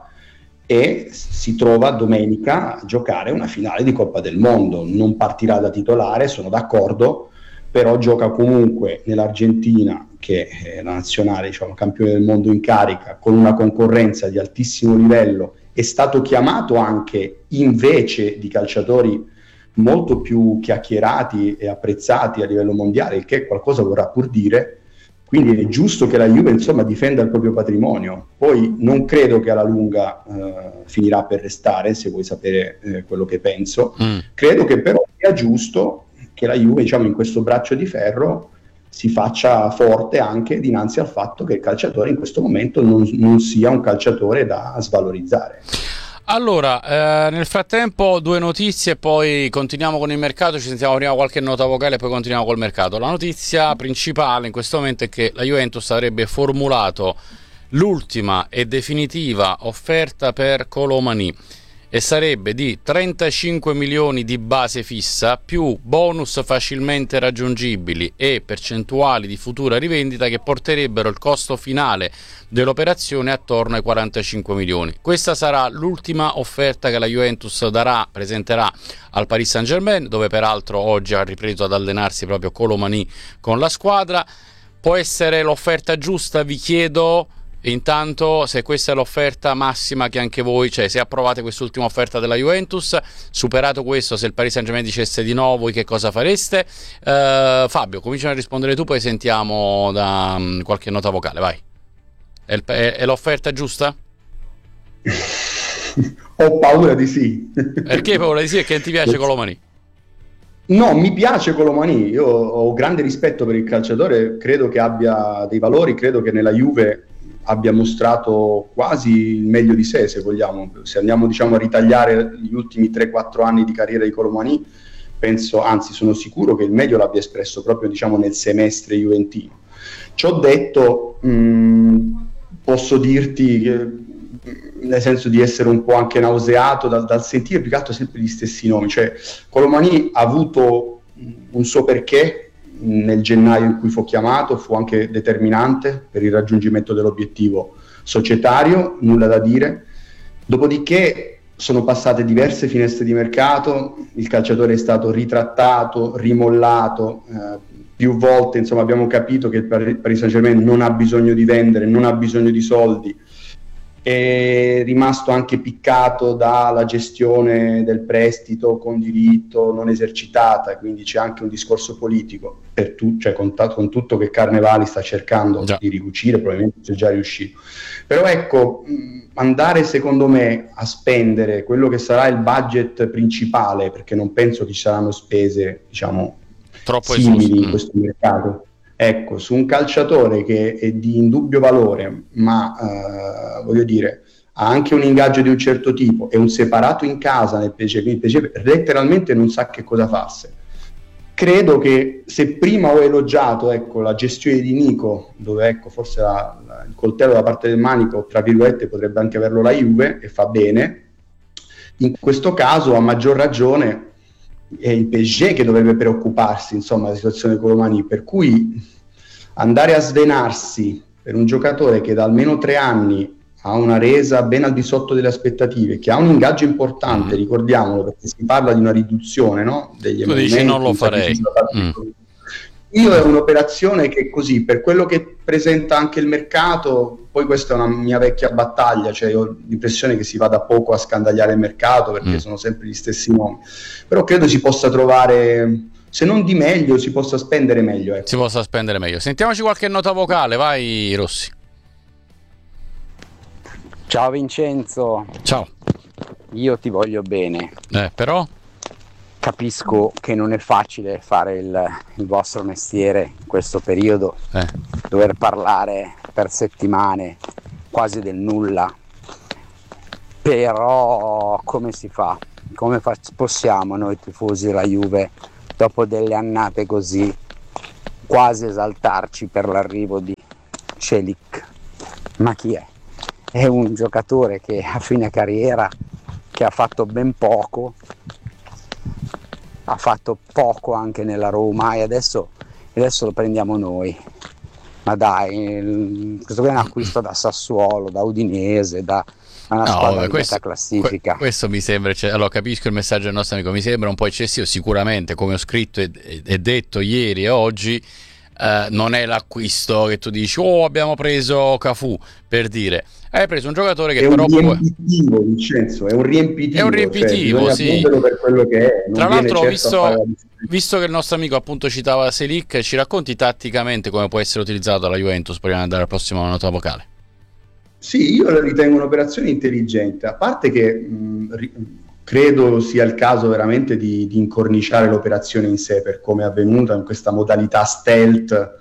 e si trova domenica a giocare una finale di Coppa del Mondo. Non partirà da titolare, sono d'accordo, però gioca comunque nell'Argentina, che è la nazionale, diciamo, campione del mondo in carica, con una concorrenza di altissimo livello. È stato chiamato anche invece di calciatori molto più chiacchierati e apprezzati a livello mondiale, il che qualcosa vorrà pur dire. Quindi è giusto che la Juve, insomma, difenda il proprio patrimonio. Poi non credo che alla lunga finirà per restare, se vuoi sapere quello che penso. Credo che però sia giusto che la Juve, diciamo, in questo braccio di ferro si faccia forte anche dinanzi al fatto che il calciatore in questo momento non sia un calciatore da svalorizzare. Allora, nel frattempo 2 notizie, poi continuiamo con il mercato, ci sentiamo prima qualche nota vocale e poi continuiamo col mercato. La notizia principale in questo momento è che la Juventus avrebbe formulato l'ultima e definitiva offerta per Kolo Muani, e sarebbe di 35 milioni di base fissa più bonus facilmente raggiungibili e percentuali di futura rivendita che porterebbero il costo finale dell'operazione attorno ai 45 milioni. Questa sarà l'ultima offerta che la Juventus presenterà al Paris Saint-Germain, dove peraltro oggi ha ripreso ad allenarsi proprio Kolo Muani con la squadra. Può essere l'offerta giusta, vi chiedo. Intanto, se questa è l'offerta massima che anche voi, cioè se approvate quest'ultima offerta della Juventus, superato questo, se il Paris Saint-Germain dicesse di no, voi che cosa fareste? Fabio, comincia a rispondere tu, poi sentiamo da qualche nota vocale, vai. È l'offerta giusta? Ho paura di sì. Perché paura di sì? E che ti piace Kolo Muani? No, mi piace Kolo Muani, io ho grande rispetto per il calciatore, credo che abbia dei valori, credo che nella Juve abbia mostrato quasi il meglio di sé, se vogliamo. Se andiamo, diciamo, a ritagliare gli ultimi 3-4 anni di carriera di Kolo Muani, penso, anzi sono sicuro che il meglio l'abbia espresso proprio, diciamo, nel semestre juventino. Ciò detto, posso dirti che, nel senso di essere un po' anche nauseato dal sentire più che altro sempre gli stessi nomi, cioè Kolo Muani ha avuto un suo perché. Nel gennaio in cui fu chiamato fu anche determinante per il raggiungimento dell'obiettivo societario, nulla da dire. Dopodiché sono passate diverse finestre di mercato, il calciatore è stato ritrattato, rimollato, più volte, insomma, abbiamo capito che il Paris Saint-Germain non ha bisogno di vendere, non ha bisogno di soldi. È rimasto anche piccato dalla gestione del prestito con diritto non esercitata, quindi c'è anche un discorso politico cioè con tutto che Carnevali sta cercando di ricucire, probabilmente c'è già riuscito. Però ecco, andare secondo me a spendere quello che sarà il budget principale, perché non penso che ci saranno spese, diciamo, troppo simili in questo mercato. Ecco, su un calciatore che è di indubbio valore, ma voglio dire, ha anche un ingaggio di un certo tipo, è un separato in casa nel PSG, quindi il PSG letteralmente non sa che cosa farsi. Credo che se prima ho elogiato, ecco, la gestione di Nico, dove, ecco, forse il coltello da parte del manico, tra virgolette, potrebbe anche averlo la Juve, e fa bene, in questo caso a maggior ragione è il PSG che dovrebbe preoccuparsi, insomma, della situazione di Kolo Muani, per cui andare a svenarsi per un giocatore che da almeno 3 anni ha una resa ben al di sotto delle aspettative, che ha un ingaggio importante, ricordiamolo, perché si parla di una riduzione, no, degli emolumenti. Tu dici non lo farei. Io è un'operazione che così, per quello che presenta anche il mercato, poi questa è una mia vecchia battaglia, cioè ho l'impressione che si vada poco a scandagliare il mercato perché sono sempre gli stessi nomi, però credo si possa trovare se non di meglio, si possa spendere meglio. Ecco. Si possa spendere meglio. Sentiamoci qualche nota vocale, vai Rossi. Ciao Vincenzo. Ciao. Io ti voglio bene. Però? Capisco che non è facile fare il vostro mestiere in questo periodo, dover parlare per settimane quasi del nulla, però come si fa? Come possiamo noi tifosi della Juve, dopo delle annate così, quasi esaltarci per l'arrivo di Celik? Ma chi è? È un giocatore che a fine carriera, che ha fatto ben poco, ha fatto poco anche nella Roma e adesso lo prendiamo noi. Ma dai, questo qui è un acquisto da Sassuolo, da Udinese, da una squadra di metà classifica. Questo mi sembra, allora capisco il messaggio del nostro amico, mi sembra un po' eccessivo, sicuramente, come ho scritto e detto ieri e oggi, non è l'acquisto che tu dici abbiamo preso Cafù, per dire. Hai preso un giocatore che è però un riempitivo, Vincenzo, è un riempitivo, cioè, sì. Per quello che è. Tra l'altro visto che il nostro amico appunto citava Selic, ci racconti tatticamente come può essere utilizzato dalla Juventus prima di andare al prossimo nota vocale? Sì, io lo ritengo un'operazione intelligente, a parte che credo sia il caso veramente di incorniciare l'operazione in sé per come è avvenuta in questa modalità stealth,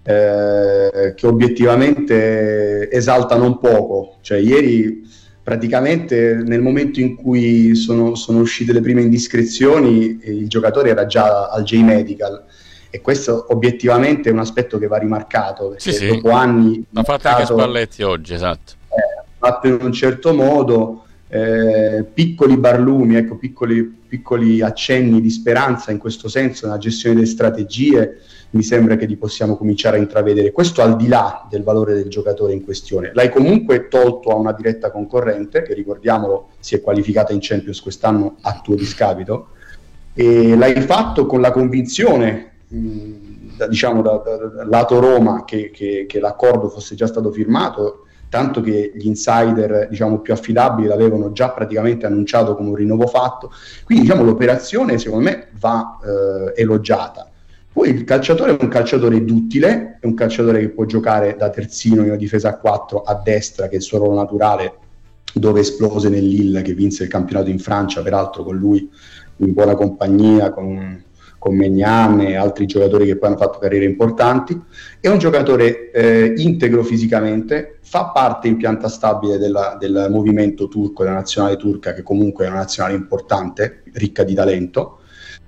che obiettivamente esalta non poco. Cioè ieri praticamente nel momento in cui sono uscite le prime indiscrezioni il giocatore era già al J-Medical, e questo obiettivamente è un aspetto che va rimarcato, perché dopo anni l'ha fatto anche Spalletti oggi, esatto, fatto in un certo modo, piccoli barlumi, ecco, piccoli accenni di speranza in questo senso nella gestione delle strategie, mi sembra che li possiamo cominciare a intravedere. Questo al di là del valore del giocatore in questione. L'hai comunque tolto a una diretta concorrente, che ricordiamolo si è qualificata in Champions quest'anno a tuo discapito, e l'hai fatto con la convinzione, diciamo da lato Roma, che l'accordo fosse già stato firmato, tanto che gli insider, diciamo, più affidabili l'avevano già praticamente annunciato come un rinnovo fatto. Quindi, diciamo, l'operazione secondo me va elogiata. Poi il calciatore è un calciatore duttile, è un calciatore che può giocare da terzino in una difesa a 4 a destra, che è il suo ruolo naturale, dove esplose nel Lille, che vinse il campionato in Francia, peraltro con lui in buona compagnia, con Maignan e altri giocatori che poi hanno fatto carriere importanti. È un giocatore integro fisicamente, fa parte in pianta stabile del movimento turco, della nazionale turca, che comunque è una nazionale importante, ricca di talento.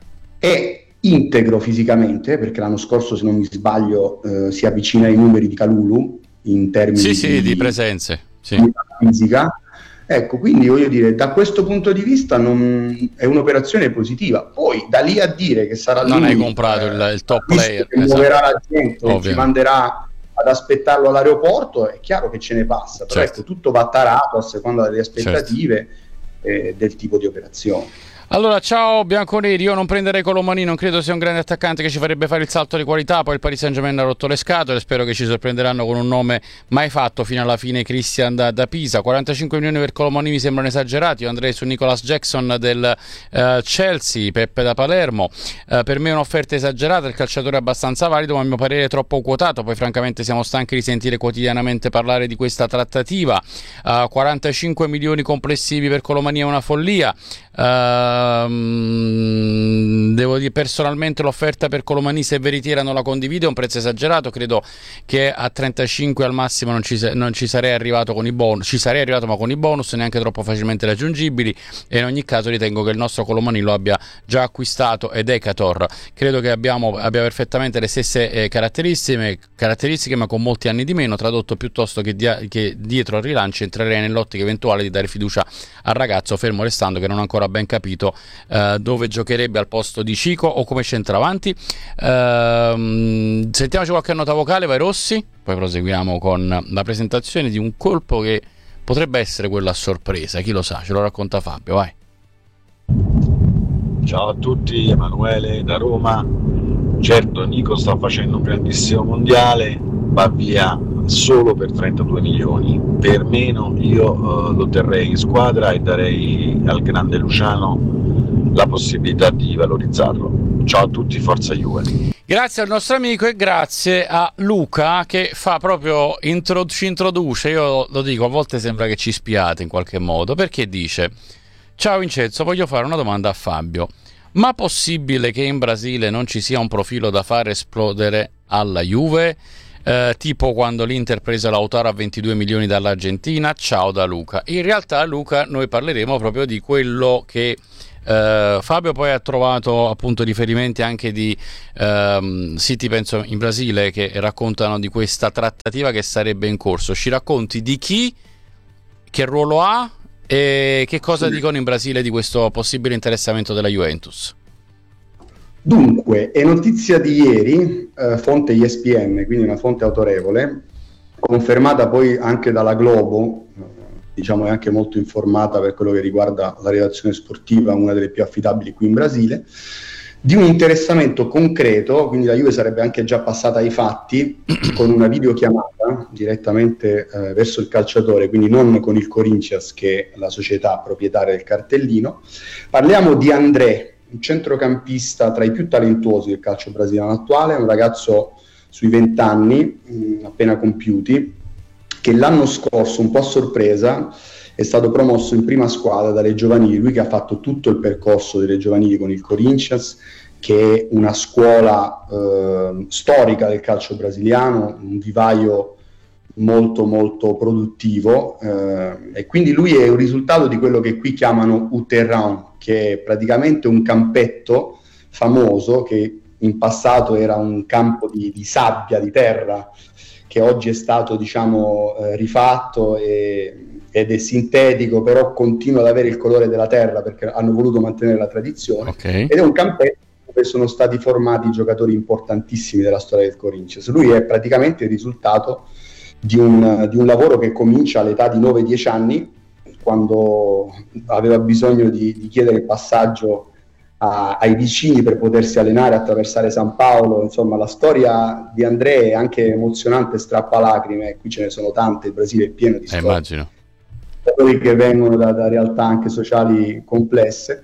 È integro fisicamente, perché l'anno scorso, se non mi sbaglio, si avvicina ai numeri di Kalulu in termini di presenze, di fisica. Ecco, quindi voglio dire, da questo punto di vista è un'operazione positiva. Poi da lì a dire che sarà non lui, hai comprato il top player che muoverà la gente e ci manderà ad aspettarlo all'aeroporto, è chiaro che ce ne passa, però ecco, tutto va tarato a seconda delle aspettative del tipo di operazione. Allora, ciao bianconeri, io non prenderei Colomani, non credo sia un grande attaccante che ci farebbe fare il salto di qualità, poi il Paris Saint-Germain ha rotto le scatole, spero che ci sorprenderanno con un nome mai fatto fino alla fine, Christian da Pisa. 45 milioni per Colomani mi sembrano esagerati, io andrei su Nicolas Jackson del Chelsea, Peppe da Palermo, per me è un'offerta esagerata, il calciatore è abbastanza valido ma a mio parere è troppo quotato, poi francamente siamo stanchi di sentire quotidianamente parlare di questa trattativa. 45 milioni complessivi per Colomani è una follia. Devo dire, personalmente l'offerta per Colomani, se veritiera, non la condivido, è un prezzo esagerato, credo che a 35 al massimo non ci sarei arrivato con i bonus, ci sarei arrivato ma con i bonus neanche troppo facilmente raggiungibili, e in ogni caso ritengo che il nostro Colomani lo abbia già acquistato ed Ekator credo che abbia perfettamente le stesse caratteristiche ma con molti anni di meno, tradotto piuttosto che dietro al rilancio entrerei nell'ottica eventuale di dare fiducia al ragazzo, fermo restando che non ho ancora ben capito dove giocherebbe al posto di Cico o come centravanti. Sentiamoci qualche nota vocale, vai Rossi, poi proseguiamo con la presentazione di un colpo che potrebbe essere quello a sorpresa, chi lo sa, ce lo racconta Fabio, vai. Ciao a tutti, Emanuele da Roma. Certo, Nico sta facendo un grandissimo mondiale, va via solo per 32 milioni, per meno io lo terrei in squadra e darei al grande Luciano la possibilità di valorizzarlo. Ciao a tutti, forza Juve. Grazie al nostro amico e grazie a Luca che fa proprio ci introduce, io lo dico, a volte sembra che ci spiate in qualche modo, perché dice: ciao Vincenzo, voglio fare una domanda a Fabio, ma possibile che in Brasile non ci sia un profilo da fare esplodere alla Juve? Tipo quando l'Inter prese Lautaro a 22 milioni dall'Argentina? Ciao da Luca. In realtà, Luca, noi parleremo proprio di quello che Fabio poi ha trovato appunto riferimenti anche di siti, penso in Brasile, che raccontano di questa trattativa che sarebbe in corso. Ci racconti di chi, che ruolo ha e che cosa dicono in Brasile di questo possibile interessamento della Juventus? Dunque, è notizia di ieri, fonte ESPN, quindi una fonte autorevole, confermata poi anche dalla Globo, diciamo è anche molto informata per quello che riguarda la redazione sportiva, una delle più affidabili qui in Brasile, di un interessamento concreto, quindi la Juve sarebbe anche già passata ai fatti, con una videochiamata direttamente verso il calciatore, quindi non con il Corinthians che è la società proprietaria del cartellino. Parliamo di André, un centrocampista tra i più talentuosi del calcio brasiliano attuale, un ragazzo sui 20 anni appena compiuti, che l'anno scorso, un po' a sorpresa, è stato promosso in prima squadra dalle giovanili. Lui che ha fatto tutto il percorso delle giovanili con il Corinthians, che è una scuola storica del calcio brasiliano, un vivaio molto molto produttivo, e quindi lui è un risultato di quello che qui chiamano o terrain, che è praticamente un campetto famoso che in passato era un campo di sabbia, di terra, che oggi è stato, diciamo, rifatto ed è sintetico, però continua ad avere il colore della terra perché hanno voluto mantenere la tradizione. Okay. Ed è un campetto dove sono stati formati giocatori importantissimi della storia del Corinthians. Lui è praticamente il risultato di un lavoro che comincia all'età di 9-10 anni, quando aveva bisogno di chiedere il passaggio ai vicini per potersi allenare, attraversare San Paolo. Insomma, la storia di André è anche emozionante, strappalacrime, qui ce ne sono tante, il Brasile è pieno di storie, immagino, che vengono da realtà anche sociali complesse.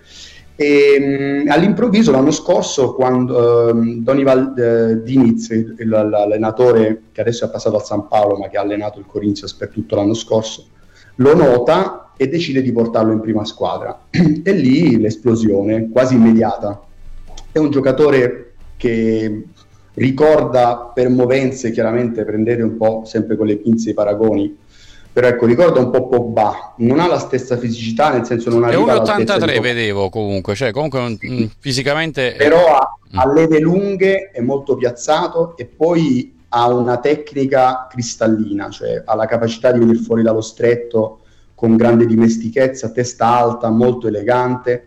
E all'improvviso l'anno scorso, quando Donival Diniz, l'allenatore che adesso è passato al San Paolo ma che ha allenato il Corinthians per tutto l'anno scorso, lo nota e decide di portarlo in prima squadra. E lì l'esplosione quasi immediata. È un giocatore che ricorda per movenze, chiaramente prendete un po' sempre con le pinze i paragoni, però ecco, ricorda un po' Pogba, non ha la stessa fisicità, nel senso non arriva all'altezza di 1,83 vedevo comunque, cioè comunque fisicamente... Però ha leve lunghe, è molto piazzato e poi ha una tecnica cristallina, cioè ha la capacità di venire fuori dallo stretto con grande dimestichezza, testa alta, molto elegante,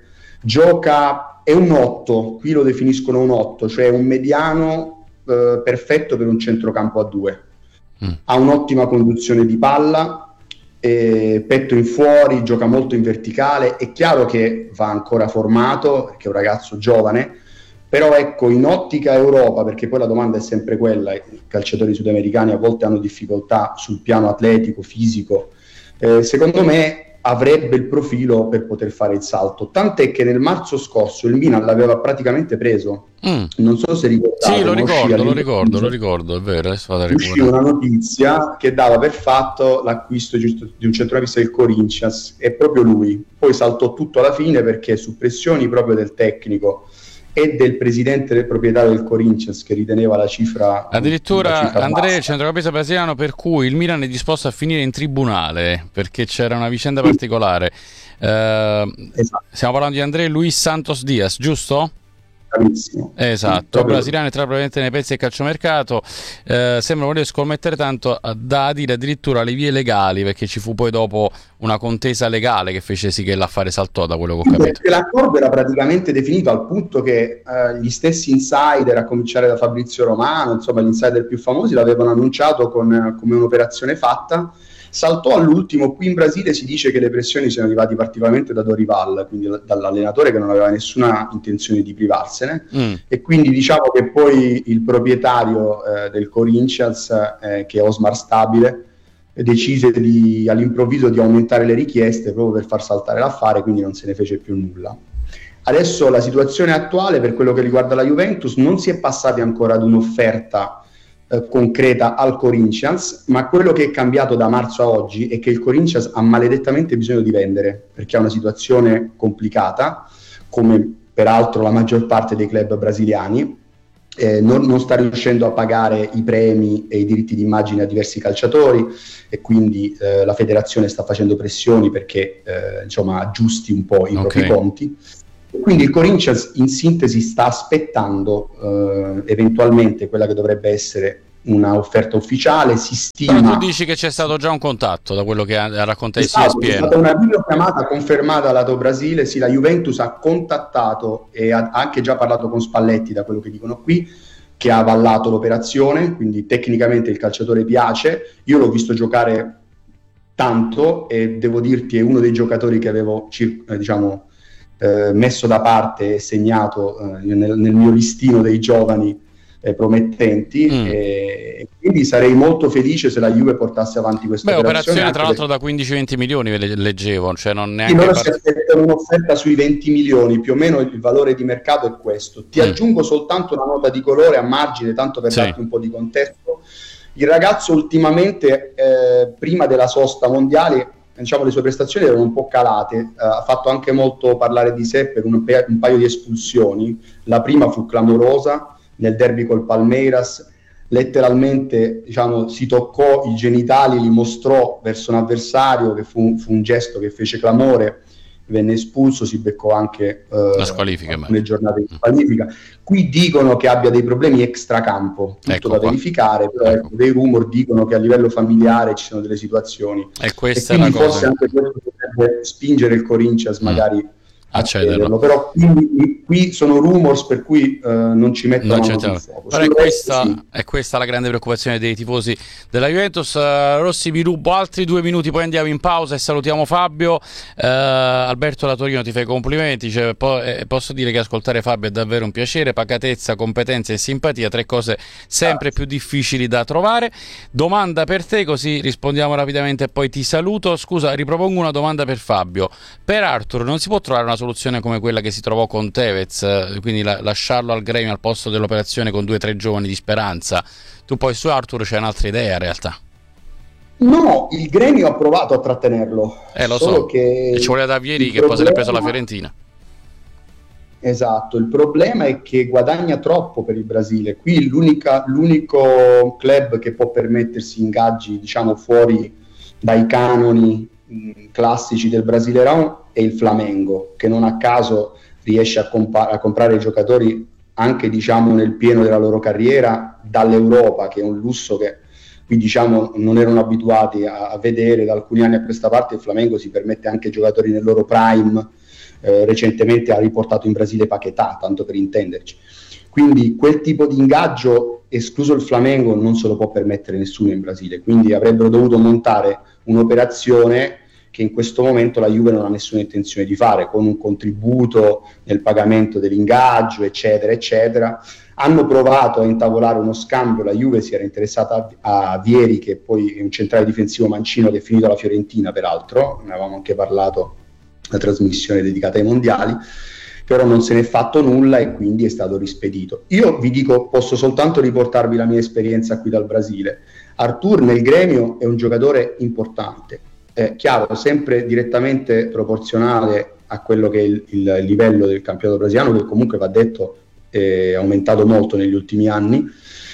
gioca, è un 8, qui lo definiscono un 8, cioè un mediano perfetto per un centrocampo a 2. Ha un'ottima conduzione di palla, petto in fuori, gioca molto in verticale. È chiaro che va ancora formato perché è un ragazzo giovane, però ecco, in ottica Europa, perché poi la domanda è sempre quella, i calciatori sudamericani a volte hanno difficoltà sul piano atletico, fisico, secondo me avrebbe il profilo per poter fare il salto, tant'è che nel marzo scorso il Milan l'aveva praticamente preso. Non so se ricordate. Sì, lo ricordo, è vero. Uscì una notizia che dava per fatto l'acquisto di un centrocampista del Corinthians, e proprio lui poi saltò tutto alla fine perché su pressioni proprio del tecnico e del presidente del proprietario del Corinthians, che riteneva la cifra addirittura Andrea, il centrocampista brasiliano, per cui il Milan è disposto a finire in tribunale perché c'era una vicenda particolare. Esatto. Stiamo parlando di André Luis Santos Diaz, giusto? Bravissimo. Esatto, brasiliano, entra probabilmente nei pezzi del calciomercato, sembra voler scommettere tanto da dire addirittura le vie legali, perché ci fu poi dopo una contesa legale che fece sì che l'affare saltò, da quello che ho capito. Perché l'accordo era praticamente definito al punto che gli stessi insider, a cominciare da Fabrizio Romano, insomma gli insider più famosi, l'avevano annunciato come un'operazione fatta. Saltò all'ultimo. Qui in Brasile si dice che le pressioni siano arrivate particolarmente da Dorival, quindi dall'allenatore che non aveva nessuna intenzione di privarsene, e quindi diciamo che poi il proprietario del Corinthians, che è Osmar Stabile, decise all'improvviso di aumentare le richieste proprio per far saltare l'affare, quindi non se ne fece più nulla. Adesso la situazione attuale per quello che riguarda la Juventus, non si è passati ancora ad un'offerta concreta al Corinthians, ma quello che è cambiato da marzo a oggi è che il Corinthians ha maledettamente bisogno di vendere, perché ha una situazione complicata, come peraltro la maggior parte dei club brasiliani. Non sta riuscendo a pagare i premi e i diritti d'immagine a diversi calciatori, e quindi la federazione sta facendo pressioni perché aggiusti un po' i propri conti. Quindi il Corinthians in sintesi sta aspettando eventualmente quella che dovrebbe essere una offerta ufficiale. Si stima. Però tu dici che c'è stato già un contatto, da quello che ha raccontato ESPN. C'è stata una videochiamata confermata lato Brasile. Sì, la Juventus ha contattato e ha anche già parlato con Spalletti, da quello che dicono qui, che ha avallato l'operazione, quindi tecnicamente il calciatore piace. Io l'ho visto giocare tanto e devo dirti è uno dei giocatori che avevo messo da parte e segnato nel mio listino dei giovani promettenti, e quindi sarei molto felice se la Juve portasse avanti questa operazione tra l'altro da 15-20 milioni leggevo, cioè non neanche loro si aspettano un'offerta sui 20 milioni, più o meno il valore di mercato è questo. Ti aggiungo soltanto una nota di colore a margine, tanto per darti un po' di contesto. Il ragazzo ultimamente, prima della sosta mondiale, le sue prestazioni erano un po' calate, ha fatto anche molto parlare di sé per un paio di espulsioni. La prima fu clamorosa nel derby col Palmeiras, letteralmente si toccò i genitali, li mostrò verso un avversario, che fu un gesto che fece clamore, venne espulso, si beccò anche la squalifica, alcune giornate di squalifica. Qui dicono che abbia dei problemi extracampo, tutto da verificare, però dei rumor dicono che a livello familiare ci sono delle situazioni, e questa quindi è la cosa. forse anche questo potrebbe spingere il Corinthians magari a cederlo. Però qui sono rumors, per cui non ci mettono sul fuoco. Però è questa la grande preoccupazione dei tifosi della Juventus. Rossi, vi rubo altri 2 minuti, poi andiamo in pausa e salutiamo Fabio. Alberto da Torino ti fa i complimenti, posso dire che ascoltare Fabio è davvero un piacere. Pacatezza, competenza e simpatia, 3 cose sempre più difficili da trovare. Domanda per te, così rispondiamo rapidamente e poi ti saluto. Scusa, ripropongo una domanda per Fabio. Per Arthur non si può trovare una soluzione come quella che si trovò con Tevez, quindi lasciarlo al gremio al posto dell'operazione con 2 o 3 giovani di speranza? Tu poi su Arthur c'è un'altra idea in realtà. No, il gremio ha provato a trattenerlo. Lo so, che ci voleva Davieri, che poi se l'è preso la Fiorentina. Esatto, il problema è che guadagna troppo per il Brasile. Qui l'unico club che può permettersi ingaggi fuori dai canoni classici del Brasileirão è il Flamengo, che non a caso riesce a comprare giocatori anche nel pieno della loro carriera dall'Europa, che è un lusso che qui non erano abituati a vedere. Da alcuni anni a questa parte il Flamengo si permette anche giocatori nel loro prime. Recentemente ha riportato in Brasile Paquetá, tanto per intenderci. Quindi quel tipo di ingaggio, escluso il Flamengo, non se lo può permettere nessuno in Brasile, quindi avrebbero dovuto montare un'operazione che in questo momento la Juve non ha nessuna intenzione di fare, con un contributo nel pagamento dell'ingaggio, eccetera, eccetera. Hanno provato a intavolare uno scambio, la Juve si era interessata a Vieri, che poi è un centrale difensivo mancino che è finito alla Fiorentina, peraltro, ne avevamo anche parlato nella trasmissione dedicata ai mondiali, però non se n'è fatto nulla e quindi è stato rispedito. Io vi dico, posso soltanto riportarvi la mia esperienza qui dal Brasile. Arthur nel gremio è un giocatore importante, chiaro, sempre direttamente proporzionale a quello che è il livello del campionato brasiliano, che comunque va detto è aumentato molto negli ultimi anni.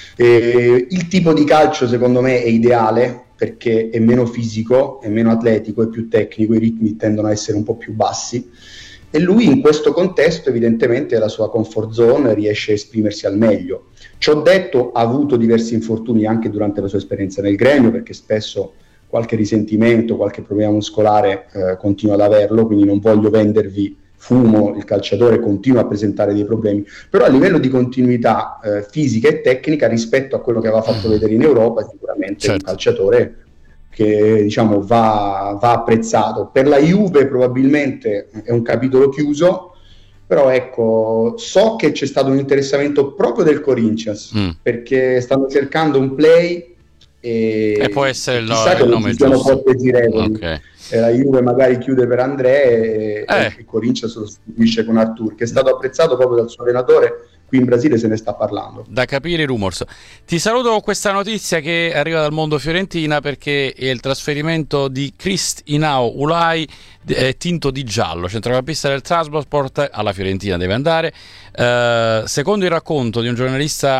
Il tipo di calcio secondo me è ideale perché è meno fisico, è meno atletico, è più tecnico, i ritmi tendono a essere un po' più bassi, e lui in questo contesto evidentemente la sua comfort zone, riesce a esprimersi al meglio. Ciò detto, ha avuto diversi infortuni anche durante la sua esperienza nel gremio, perché spesso qualche risentimento, qualche problema muscolare continua ad averlo, quindi non voglio vendervi fumo, il calciatore continua a presentare dei problemi, però a livello di continuità fisica e tecnica rispetto a quello che aveva fatto vedere in Europa sicuramente è un calciatore che va apprezzato. Per la Juve probabilmente è un capitolo chiuso, però ecco, so che c'è stato un interessamento proprio del Corinthians perché stanno cercando un play e può essere il nome giusto. Okay. e la Juve magari chiude per André e Corinthians sostituisce con Artur, che è stato apprezzato proprio dal suo allenatore. Qui in Brasile se ne sta parlando. Da capire i rumors. Ti saluto con questa notizia che arriva dal mondo Fiorentina, perché è il trasferimento di Christ-Inao Ulai è tinto di giallo, centrocampista del Trabzonspor, alla Fiorentina deve andare. Secondo il racconto di un giornalista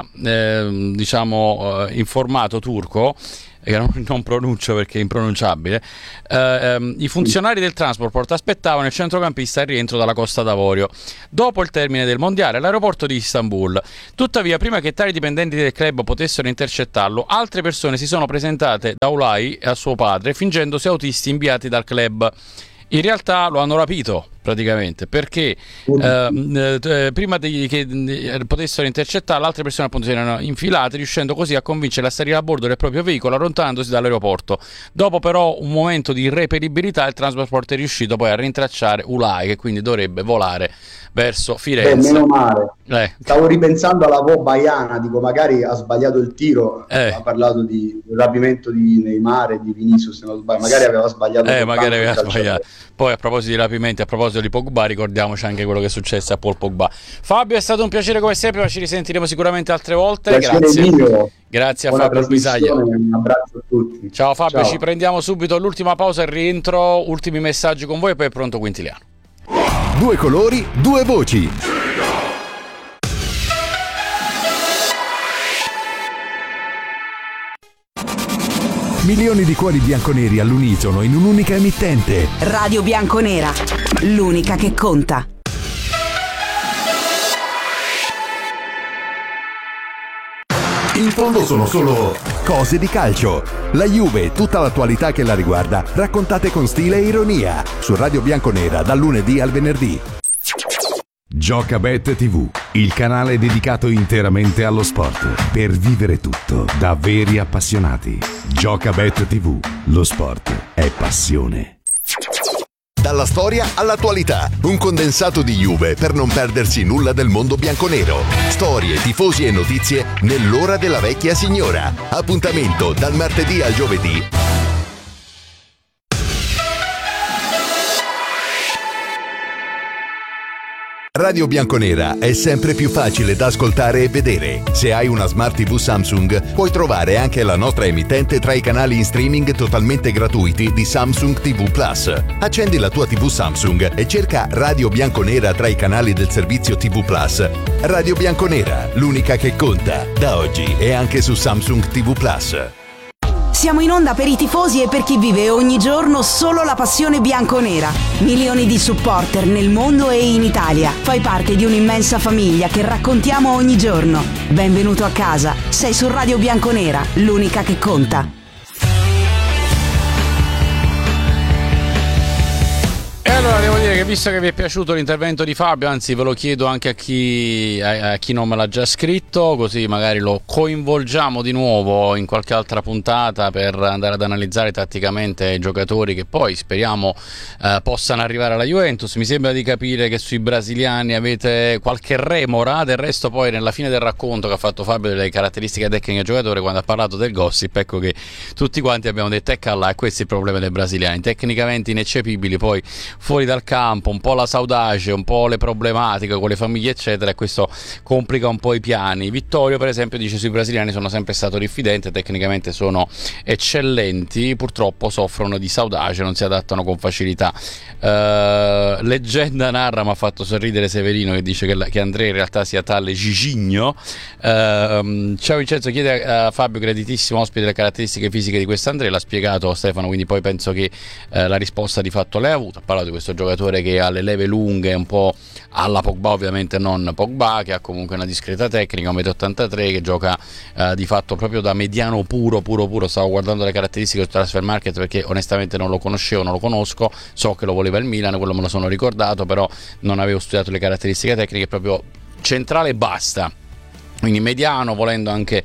informato turco, che non pronuncio perché è impronunciabile, i funzionari del Trabzonspor aspettavano il centrocampista al rientro dalla Costa d'Avorio dopo il termine del mondiale all'aeroporto di Istanbul. Tuttavia, prima che tali dipendenti del club potessero intercettarlo, altre persone si sono presentate da Ulai e a suo padre fingendosi autisti inviati dal club. In realtà lo hanno rapito praticamente, perché prima che potessero intercettarlo, altre persone appunto si erano infilate, riuscendo così a convincerla a salire a bordo del proprio veicolo allontanandosi dall'aeroporto. Dopo però un momento di irreperibilità, il Trabzonspor è riuscito poi a rintracciare Ulai, che quindi dovrebbe volare verso Firenze. Meno male. Stavo ripensando alla Baiana, dico magari ha sbagliato il tiro, ha parlato di rapimento di Neymar e di Vinicius, se non sbaglio, magari aveva sbagliato. Magari aveva sbagliato. Poi a proposito di rapimenti, a proposito di Pogba, ricordiamoci anche quello che è successo a Paul Pogba. Fabio, è stato un piacere come sempre, ma ci risentiremo sicuramente altre volte. Grazie. Grazie a Fabio Bisaglia. Un abbraccio a tutti. Ciao Fabio, Ciao. Ci prendiamo subito l'ultima pausa e rientro, ultimi messaggi con voi e poi è pronto Quintiliano. Due colori, due voci. Milioni di cuori bianconeri all'unisono in un'unica emittente. Radio Bianconera, l'unica che conta. In fondo sono solo cose di calcio. La Juve, tutta l'attualità che la riguarda, raccontate con stile e ironia. Su Radio Bianconera dal lunedì al venerdì. Giocabet TV, il canale dedicato interamente allo sport. Per vivere tutto da veri appassionati. Giocabet TV, lo sport è passione. Dalla storia all'attualità, un condensato di Juve per non perdersi nulla del mondo bianconero. Storie, tifosi e notizie nell'ora della vecchia signora. Appuntamento dal martedì al giovedì. Radio Bianconera è sempre più facile da ascoltare e vedere. Se hai una Smart TV Samsung, puoi trovare anche la nostra emittente tra i canali in streaming totalmente gratuiti di Samsung TV Plus. Accendi la tua TV Samsung e cerca Radio Bianconera tra i canali del servizio TV Plus. Radio Bianconera, l'unica che conta. Da oggi è anche su Samsung TV Plus. Siamo in onda per i tifosi e per chi vive ogni giorno solo la passione bianconera. Milioni di supporter nel mondo e in Italia. Fai parte di un'immensa famiglia che raccontiamo ogni giorno. Benvenuto a casa. Sei su Radio Bianconera, l'unica che conta. E allora devo dire che, visto che vi è piaciuto l'intervento di Fabio, anzi ve lo chiedo anche a chi non me l'ha già scritto, così magari lo coinvolgiamo di nuovo in qualche altra puntata per andare ad analizzare tatticamente i giocatori che poi speriamo possano arrivare alla Juventus. Mi sembra di capire che sui brasiliani avete qualche remora, del resto poi nella fine del racconto che ha fatto Fabio delle caratteristiche tecniche del giocatore, quando ha parlato del gossip, ecco che tutti quanti abbiamo detto là, e questo è il problema dei brasiliani, tecnicamente ineccepibili, poi fuori dal campo un po' la saudace, un po' le problematiche con le famiglie eccetera, e questo complica un po' i piani. Vittorio per esempio dice: sui brasiliani sono sempre stato diffidente, tecnicamente sono eccellenti, purtroppo soffrono di saudace, non si adattano con facilità. Leggenda narra, mi ha fatto sorridere Severino che dice che Andrea in realtà sia tale Gigigno. Ciao Vincenzo, chiede a Fabio, graditissimo ospite, le caratteristiche fisiche di questo Andrea, l'ha spiegato Stefano, quindi poi penso che la risposta di fatto l'hai avuta. Ha parlato di questo giocatore che ha le leve lunghe, un po' alla Pogba, ovviamente non Pogba, che ha comunque una discreta tecnica, 1,83 m, che gioca di fatto proprio da mediano puro. Stavo guardando le caratteristiche del Transfer Market perché onestamente non lo conoscevo, non lo conosco, so che lo voleva il Milan, quello me lo sono ricordato, però non avevo studiato le caratteristiche tecniche, proprio centrale e basta. Quindi mediano, volendo anche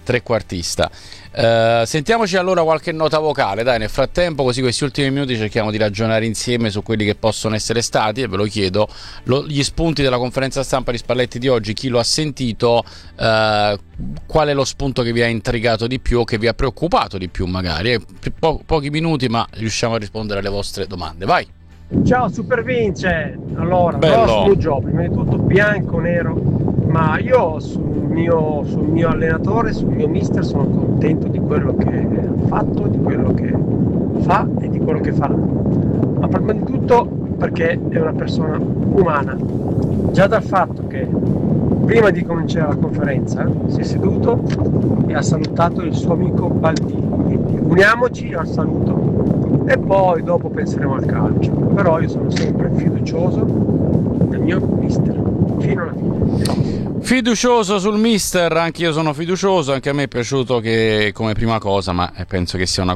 trequartista. Sentiamoci allora qualche nota vocale, dai, nel frattempo, così questi ultimi minuti cerchiamo di ragionare insieme su quelli che possono essere stati, e ve lo chiedo, gli spunti della conferenza stampa di Spalletti di oggi, chi lo ha sentito, qual è lo spunto che vi ha intrigato di più o che vi ha preoccupato di più magari, pochi minuti ma riusciamo a rispondere alle vostre domande, vai. Ciao Super Vince, allora Bello. job, prima di tutto bianco, nero, ma io sul mio allenatore, sul mio mister sono contento di quello che ha fatto, di quello che fa e di quello che farà, ma prima di tutto perché è una persona umana, già dal fatto che prima di cominciare la conferenza si è seduto e ha salutato il suo amico Baldini, quindi uniamoci al saluto e poi dopo penseremo al calcio, però io sono sempre fiducioso del mio mister fino alla fine. Fiducioso sul mister, anche io sono fiducioso, anche a me è piaciuto che come prima cosa, ma penso che sia una